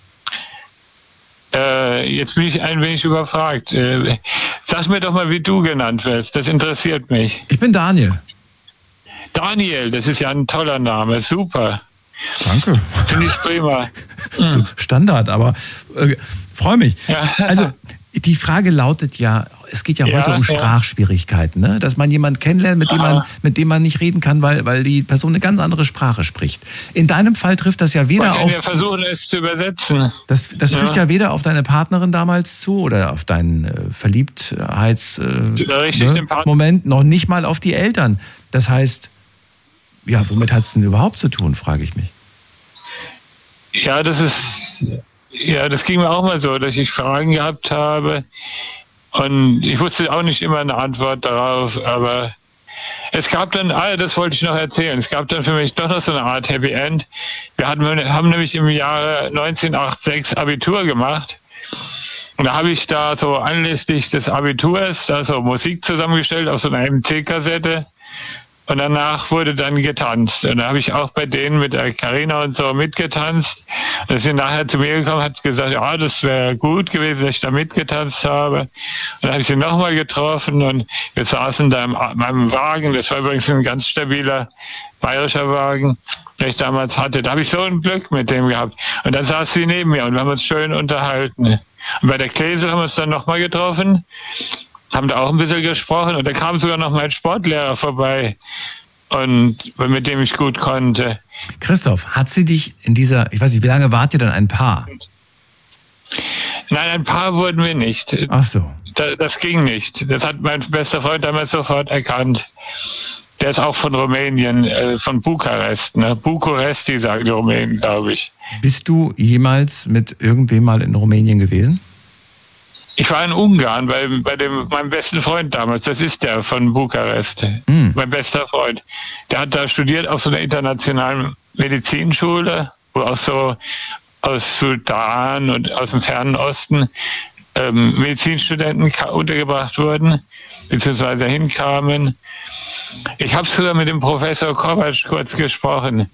Jetzt bin ich ein wenig überfragt. Sag mir doch mal, wie du genannt wirst. Das interessiert mich. Ich bin Daniel. Daniel, das ist ja ein toller Name. Super. Danke. Finde ich prima. So Standard, aber freue mich. Ja. Also die Frage lautet ja, es geht ja heute um Sprachschwierigkeiten, ne? Dass man jemanden kennenlernt, mit dem man nicht reden kann, weil die Person eine ganz andere Sprache spricht. In deinem Fall trifft das ja weder auf... Wir versuchen es zu übersetzen. Das trifft ja weder auf deine Partnerin damals zu oder auf deinen Verliebtheitsmoment, noch nicht mal auf die Eltern. Das heißt, ja, womit hat es denn überhaupt zu tun, frage ich mich. Ja, das ging mir auch mal so, dass ich Fragen gehabt habe und ich wusste auch nicht immer eine Antwort darauf, aber es gab dann, das wollte ich noch erzählen, es gab dann für mich doch noch so eine Art Happy End. Wir haben nämlich im Jahre 1986 Abitur gemacht und da habe ich da so anlässlich des Abiturs da so Musik zusammengestellt auf so einer MC-Kassette. Und danach wurde dann getanzt. Und da habe ich auch bei denen mit der Carina und so mitgetanzt. Und dann sind nachher zu mir gekommen, hat gesagt, ja, das wäre gut gewesen, dass ich da mitgetanzt habe. Und dann habe ich sie nochmal getroffen und wir saßen da in meinem Wagen. Das war übrigens ein ganz stabiler bayerischer Wagen, den ich damals hatte. Da habe ich so ein Glück mit dem gehabt. Und dann saß sie neben mir und wir haben uns schön unterhalten. Und bei der Klesel haben wir uns dann nochmal getroffen, haben da auch ein bisschen gesprochen und da kam sogar noch mein Sportlehrer vorbei und mit dem ich gut konnte. Christoph, hat sie dich in dieser, ich weiß nicht, wie lange wart ihr dann ein Paar? Nein, ein Paar wurden wir nicht. Ach so. Das ging nicht. Das hat mein bester Freund damals sofort erkannt. Der ist auch von Rumänien, von Bukarest. Ne? Bukuresti sagen die Rumänen, glaube ich. Bist du jemals mit irgendwem mal in Rumänien gewesen? Ich war in Ungarn bei meinem besten Freund damals. Das ist der von Bukarest. Mein bester Freund. Der hat da studiert auf so einer internationalen Medizinschule, wo auch so aus Sudan und aus dem Fernen Osten Medizinstudenten untergebracht wurden, beziehungsweise hinkamen. Ich habe sogar mit dem Professor Kovac kurz gesprochen.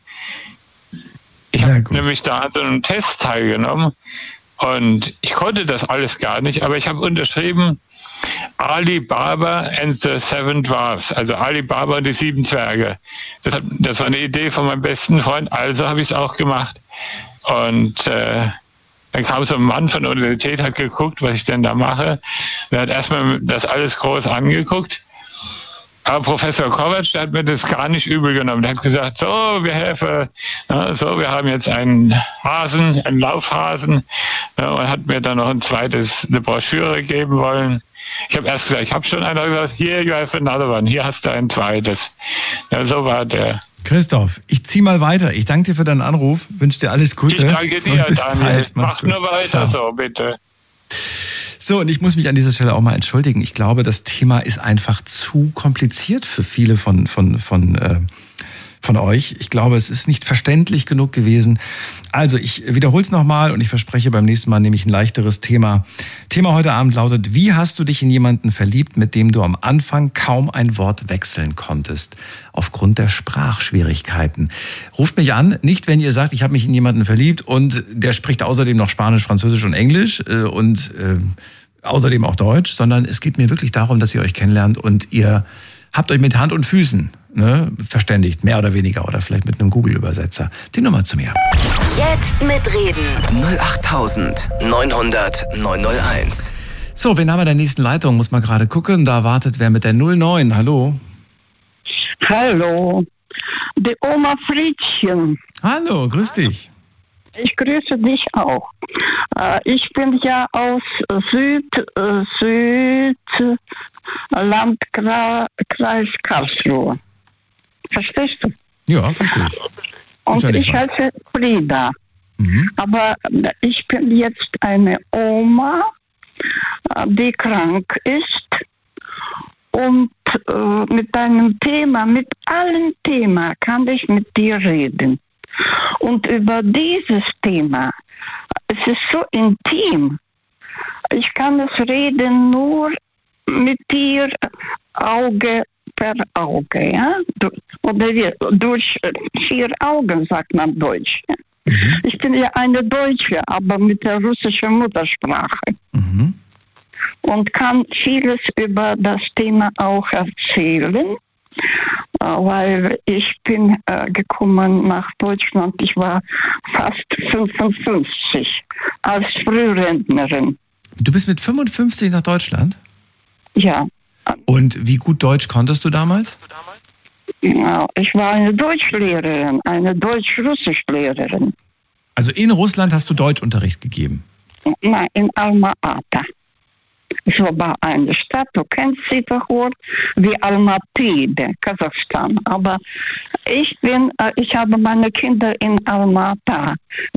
Ich habe nämlich da an so einem Test teilgenommen. Und ich konnte das alles gar nicht, aber ich habe unterschrieben Ali Baba and the Seven Dwarfs, also Ali Baba und die 7 Zwerge. Das war eine Idee von meinem besten Freund, also habe ich es auch gemacht. Und dann kam so ein Mann von der Universität, hat geguckt, was ich denn da mache. Der hat erstmal das alles groß angeguckt. Aber Professor Kovac, der hat mir das gar nicht übel genommen. Der hat gesagt, so, wir helfen, wir haben jetzt einen Hasen, einen Laufhasen, und hat mir dann noch eine Broschüre geben wollen. Ich habe erst gesagt, ich habe schon einen, gesagt, here you have another one, hier hast du ein zweites. Ja, so war der. Christoph, ich zieh mal weiter. Ich danke dir für deinen Anruf, wünsche dir alles Gute. Ich danke dir, Daniel. Mach nur weiter so, bitte. So, und ich muss mich an dieser Stelle auch mal entschuldigen. Ich glaube, das Thema ist einfach zu kompliziert für viele von euch. Ich glaube, es ist nicht verständlich genug gewesen. Also, ich wiederhole es nochmal und ich verspreche, beim nächsten Mal nehme ich ein leichteres Thema. Thema heute Abend lautet: Wie hast du dich in jemanden verliebt, mit dem du am Anfang kaum ein Wort wechseln konntest? Aufgrund der Sprachschwierigkeiten. Ruft mich an, nicht wenn ihr sagt, ich habe mich in jemanden verliebt und der spricht außerdem noch Spanisch, Französisch und Englisch und außerdem auch Deutsch, sondern es geht mir wirklich darum, dass ihr euch kennenlernt und ihr habt euch mit Hand und Füßen verständigt, mehr oder weniger, oder vielleicht mit einem Google-Übersetzer. Die Nummer zu mir. Jetzt mitreden. 08900 901. So, wen haben wir in der nächsten Leitung? Muss man gerade gucken. Da wartet wer mit der 09. Hallo. Hallo. Die Oma Friedchen. Hallo, grüß dich. Ich grüße dich auch. Ich bin ja aus Landkreis Karlsruhe. Verstehst du? Ja, verstehe ich. Und ich heiße Frieda. Aber ich bin jetzt eine Oma, die krank ist und mit einem Thema, mit allen Themen kann ich mit dir reden. Und über dieses Thema, es ist so intim, ich kann es reden nur mit dir Auge per Auge, ja? Oder durch 4 Augen, sagt man Deutsch. Ja? Ich bin ja eine Deutsche, aber mit der russischen Muttersprache. Und kann vieles über das Thema auch erzählen. Weil ich bin gekommen nach Deutschland, ich war fast 55 als Frührentnerin. Du bist mit 55 nach Deutschland? Ja. Und wie gut Deutsch konntest du damals? Ja, ich war eine Deutschlehrerin, eine Deutsch-Russisch-Lehrerin. Also in Russland hast du Deutschunterricht gegeben? Nein, in Alma-Ata. So war eine Stadt, du kennst sie doch wohl, wie Almaty, Kasachstan. Aber ich habe meine Kinder in Alma-Ata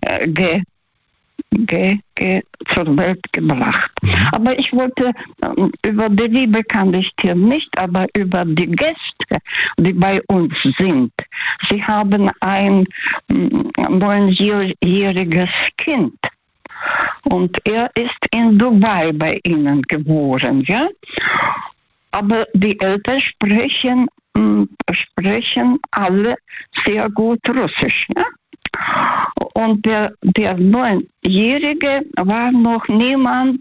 zur Welt gebracht. Aber ich wollte, über die Liebe kann ich dir nicht, aber über die Gäste, die bei uns sind. Sie haben ein 9-jähriges Kind. Und er ist in Dubai bei ihnen geboren, ja. Aber die Eltern sprechen sprechen alle sehr gut Russisch. Ja? Und der 9-Jährige war noch niemals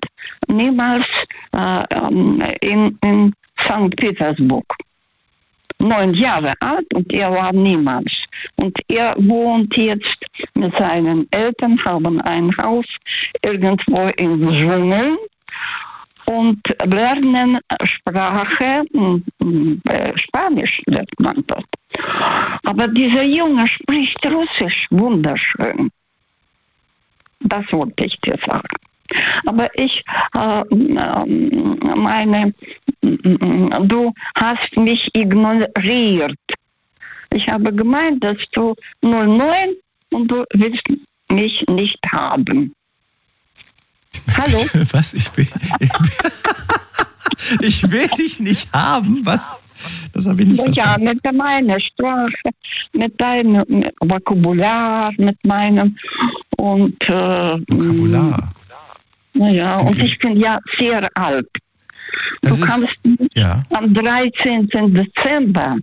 in St. Petersburg. 9 Jahre alt und er war niemals. Und er wohnt jetzt mit seinen Eltern, haben ein Haus irgendwo im Dschungel und lernen Sprache, Spanisch lernt man dort. Aber dieser Junge spricht Russisch wunderschön. Das wollte ich dir sagen. Aber ich meine, du hast mich ignoriert. Ich habe gemeint, dass du 09 und du willst mich nicht haben. Hallo? Was? Ich will dich nicht haben? Was? Das habe ich nicht verstanden. Ja, mit meiner Sprache, mit deinem Vokabular, mit meinem und Vokabular. Naja, und ich bin ja sehr alt. Du kannst am 13. Dezember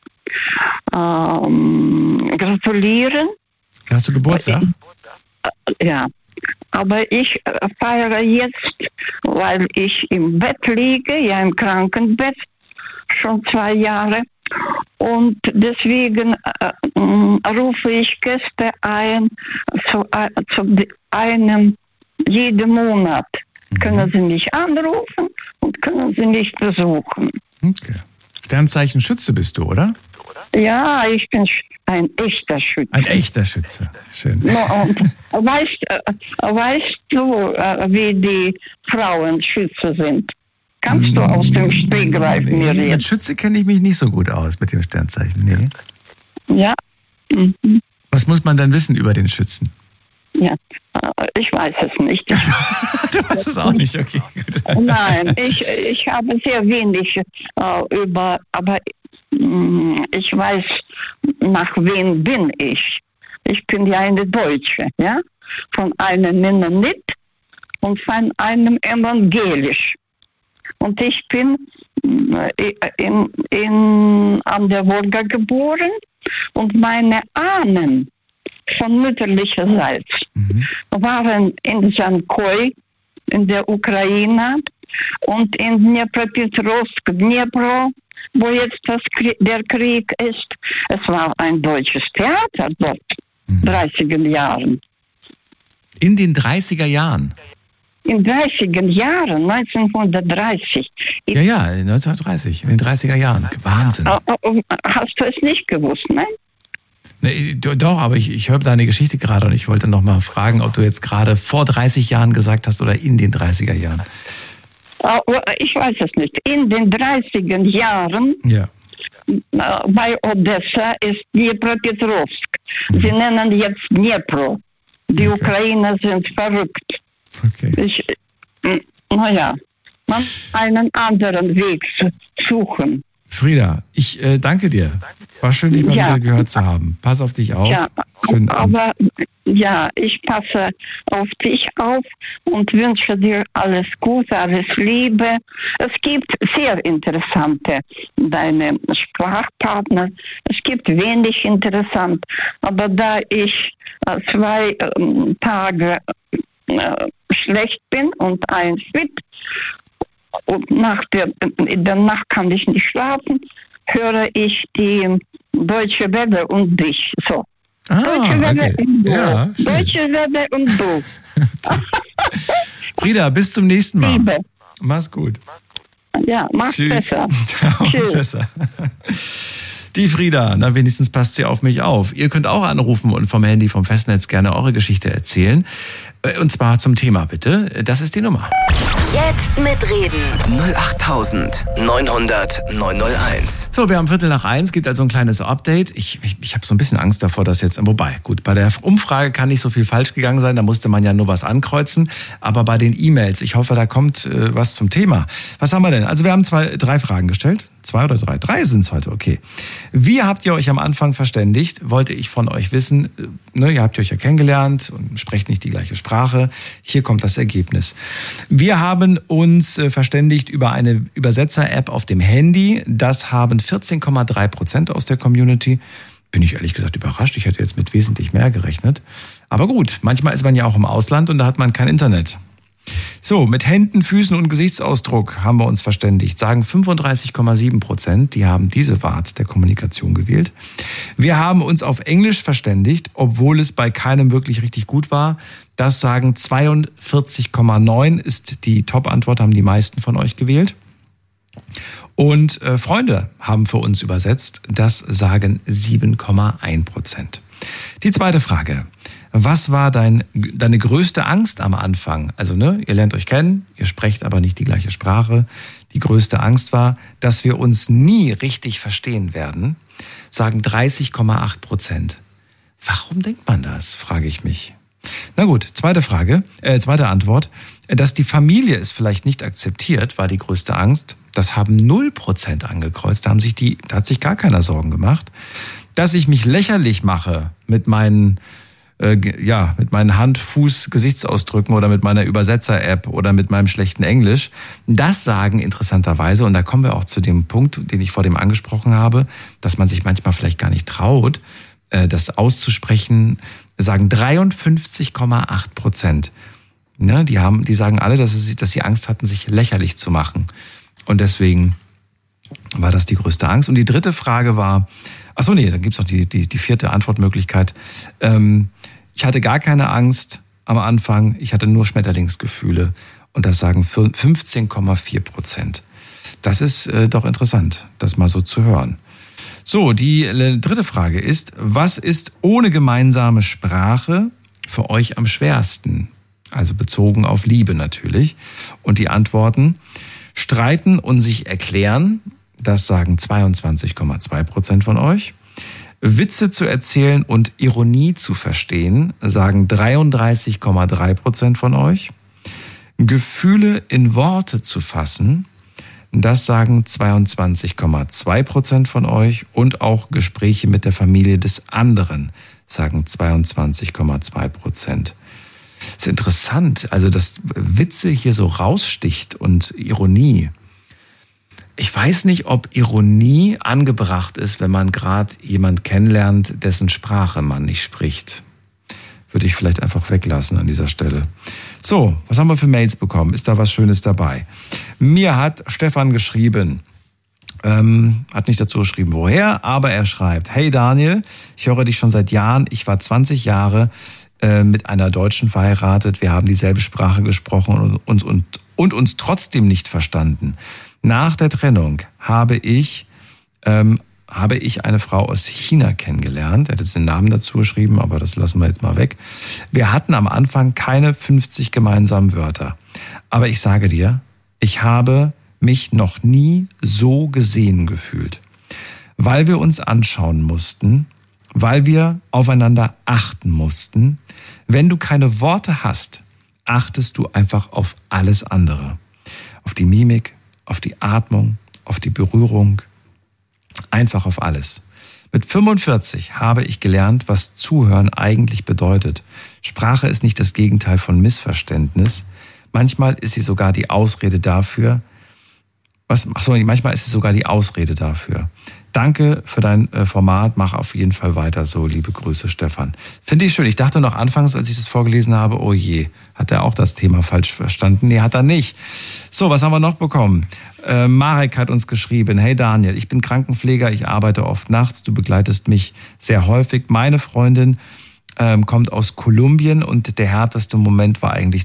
gratulieren. Hast du Geburtstag? Ja, aber ich feiere jetzt, weil ich im Bett liege, ja im Krankenbett, schon 2 Jahre. Und deswegen rufe ich Gäste ein zu einem jeden Monat. Können Sie mich anrufen und können Sie mich besuchen. Okay. Sternzeichen Schütze bist du, oder? Ja, ich bin ein echter Schütze. Ein echter Schütze, schön. Und weißt du, wie die Frauen Schütze sind? Kannst du aus dem Stegreif mir reden? Mit Schütze kenne ich mich nicht so gut aus, mit dem Sternzeichen. Nee. Ja. Was muss man dann wissen über den Schützen? Ja, ich weiß es nicht. Du weißt es auch nicht, okay. Gut. Nein, ich habe sehr wenig aber ich weiß, nach wem bin ich. Ich bin ja eine Deutsche, ja, von einem Mennonit und von einem Evangelisch. Und ich bin an der Wolga geboren und meine Ahnen von mütterlicherseits waren in Zankoi, in der Ukraine und in Dnepropetrovsk, Dnepro, wo jetzt der Krieg ist. Es war ein deutsches Theater dort, 30er Jahren. In den 30er Jahren? In 30er Jahren, 1930. Ja, 1930, in den 30er Jahren. Wahnsinn. Hast du es nicht gewusst, ne? Nee, doch, aber ich höre deine Geschichte gerade und ich wollte noch mal fragen, ob du jetzt gerade vor 30 Jahren gesagt hast oder in den 30er Jahren. Ich weiß es nicht. In den 30er Jahren bei Odessa ist Dnepropetrovsk. Sie nennen jetzt Dnepro. Die Ukrainer sind verrückt. Okay. Man einen anderen Weg suchen. Frieda, ich danke dir. War schön, dich mal wieder gehört zu haben. Pass auf dich auf. Ja, schönen Abend. Aber ich passe auf dich auf und wünsche dir alles Gute, alles Liebe. Es gibt sehr interessante, deine Sprachpartner. Es gibt wenig interessant. Aber da ich 2 Tage schlecht bin und 1 fit, und in der Nacht kann ich nicht schlafen, höre ich die Deutsche Welle und dich. So. Deutsche Welle und du. Ja, Deutsche Welle und du. Frieda, bis zum nächsten Mal. Liebe. Mach's gut. Ja, mach's besser. Tschüss. Besser. Die Frieda, na wenigstens passt sie auf mich auf. Ihr könnt auch anrufen und vom Handy, vom Festnetz gerne eure Geschichte erzählen. Und zwar zum Thema bitte. Das ist die Nummer. Jetzt mitreden. 08900 901. So, wir haben 1:15. Gibt also ein kleines Update. Ich habe so ein bisschen Angst davor, dass jetzt, wobei, gut, bei der Umfrage kann nicht so viel falsch gegangen sein, da musste man ja nur was ankreuzen. Aber bei den E-Mails, ich hoffe, da kommt was zum Thema. Was haben wir denn? Also wir haben 3 Fragen gestellt. 2 oder 3? 3 sind es heute, okay. Wie habt ihr euch am Anfang verständigt? Wollte ich von euch wissen, ihr habt euch ja kennengelernt und sprecht nicht die gleiche Sprache. Sprache. Hier kommt das Ergebnis. Wir haben uns verständigt über eine Übersetzer-App auf dem Handy. Das haben 14,3% aus der Community. Bin ich ehrlich gesagt überrascht. Ich hätte jetzt mit wesentlich mehr gerechnet. Aber gut, manchmal ist man ja auch im Ausland und da hat man kein Internet. So, mit Händen, Füßen und Gesichtsausdruck haben wir uns verständigt. Sagen 35,7%, die haben diese Art der Kommunikation gewählt. Wir haben uns auf Englisch verständigt, obwohl es bei keinem wirklich richtig gut war. Das sagen 42,9 ist die Top-Antwort, haben die meisten von euch gewählt. Und Freunde haben für uns übersetzt, das sagen 7,1%. Die zweite Frage. Was war deine größte Angst am Anfang? Also, ihr lernt euch kennen, ihr sprecht aber nicht die gleiche Sprache. Die größte Angst war, dass wir uns nie richtig verstehen werden, sagen 30,8%. Warum denkt man das, frage ich mich. Na gut, zweite Antwort. Dass die Familie es vielleicht nicht akzeptiert, war die größte Angst. Das haben 0% angekreuzt. Da hat sich gar keiner Sorgen gemacht. Dass ich mich lächerlich mache mit meinen Hand-, Fuß-, Gesichtsausdrücken oder mit meiner Übersetzer-App oder mit meinem schlechten Englisch. Das sagen interessanterweise, und da kommen wir auch zu dem Punkt, den ich vor dem angesprochen habe, dass man sich manchmal vielleicht gar nicht traut, das auszusprechen, sagen 53,8%. Ne, die sagen alle, dass sie Angst hatten, sich lächerlich zu machen. Und deswegen war das die größte Angst. Und die dritte Frage war, dann gibt's noch die vierte Antwortmöglichkeit. Ich hatte gar keine Angst am Anfang, ich hatte nur Schmetterlingsgefühle. Und das sagen 15,4%. Das ist doch interessant, das mal so zu hören. So, die dritte Frage ist, was ist ohne gemeinsame Sprache für euch am schwersten? Also bezogen auf Liebe natürlich. Und die Antworten: Streiten und sich erklären, das sagen 22,2% von euch. Witze zu erzählen und Ironie zu verstehen, sagen 33,3% von euch. Gefühle in Worte zu fassen, das sagen 22,2% von euch. Und auch Gespräche mit der Familie des anderen, sagen 22,2%. Das ist interessant, also dass Witze hier so raussticht und Ironie. Ich weiß nicht, ob Ironie angebracht ist, wenn man gerade jemand kennenlernt, dessen Sprache man nicht spricht. Würde ich vielleicht einfach weglassen an dieser Stelle. So, was haben wir für Mails bekommen? Ist da was Schönes dabei? Mir hat Stefan geschrieben, hat nicht dazu geschrieben, woher, aber er schreibt: Hey Daniel, ich höre dich schon seit Jahren. Ich war 20 Jahre mit einer Deutschen verheiratet. Wir haben dieselbe Sprache gesprochen und uns trotzdem nicht verstanden. Nach der Trennung habe ich eine Frau aus China kennengelernt. Er hat jetzt den Namen dazu geschrieben, aber das lassen wir jetzt mal weg. Wir hatten am Anfang keine 50 gemeinsamen Wörter. Aber ich sage dir, ich habe mich noch nie so gesehen gefühlt. Weil wir uns anschauen mussten, weil wir aufeinander achten mussten. Wenn du keine Worte hast, achtest du einfach auf alles andere. Auf die Mimik, auf die Atmung, auf die Berührung, einfach auf alles. Mit 45 habe ich gelernt, was Zuhören eigentlich bedeutet. Sprache ist nicht das Gegenteil von Missverständnis. Manchmal ist sie sogar die Ausrede dafür. Manchmal ist sie sogar die Ausrede dafür. Danke für dein Format, mach auf jeden Fall weiter so. Liebe Grüße, Stefan. Finde ich schön. Ich dachte noch anfangs, als ich das vorgelesen habe, oh je, hat er auch das Thema falsch verstanden? Nee, hat er nicht. So, was haben wir noch bekommen? Marek hat uns geschrieben: Hey Daniel, ich bin Krankenpfleger, ich arbeite oft nachts, du begleitest mich sehr häufig. Meine Freundin kommt aus Kolumbien und der härteste Moment war eigentlich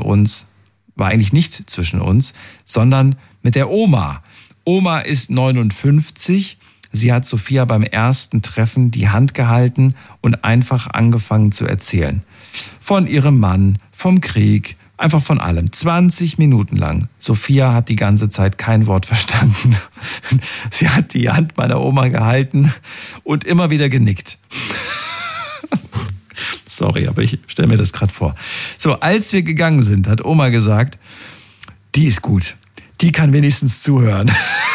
nicht zwischen uns, sondern mit der Oma. Oma ist 59. Sie hat Sophia beim ersten Treffen die Hand gehalten und einfach angefangen zu erzählen. Von ihrem Mann, vom Krieg, einfach von allem. 20 Minuten lang. Sophia hat die ganze Zeit kein Wort verstanden. Sie hat die Hand meiner Oma gehalten und immer wieder genickt. Sorry, aber ich stelle mir das gerade vor. So, als wir gegangen sind, hat Oma gesagt, die ist gut. Die kann wenigstens zuhören.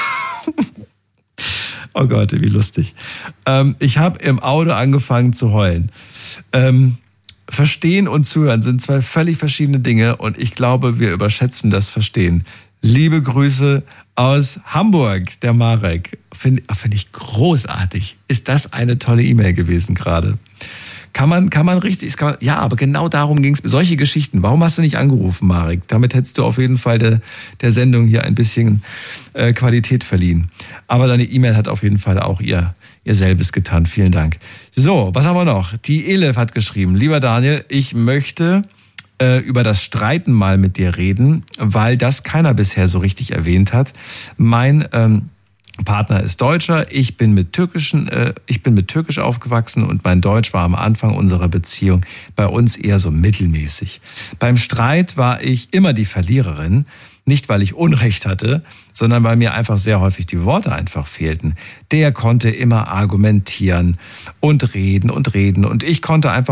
Oh Gott, wie lustig. Ich habe im Auto angefangen zu heulen. Verstehen und Zuhören sind zwei völlig verschiedene Dinge und ich glaube, wir überschätzen das Verstehen. Liebe Grüße aus Hamburg, der Marek. Finde ich großartig. Ist das eine tolle E-Mail gewesen gerade? Kann man richtig, ja, aber genau darum ging es. Solche Geschichten. Warum hast du nicht angerufen, Marek? Damit hättest du auf jeden Fall der Sendung hier ein bisschen Qualität verliehen. Aber deine E-Mail hat auf jeden Fall auch ihr selbes getan. Vielen Dank. So, was haben wir noch? Die Elif hat geschrieben, lieber Daniel, ich möchte über das Streiten mal mit dir reden, weil das keiner bisher so richtig erwähnt hat. Mein Partner ist Deutscher, ich bin mit Türkisch aufgewachsen und mein Deutsch war am Anfang unserer Beziehung bei uns eher so mittelmäßig. Beim Streit war ich immer die Verliererin, nicht weil ich Unrecht hatte, sondern weil mir einfach sehr häufig die Worte einfach fehlten. Der konnte immer argumentieren und reden und ich konnte einfach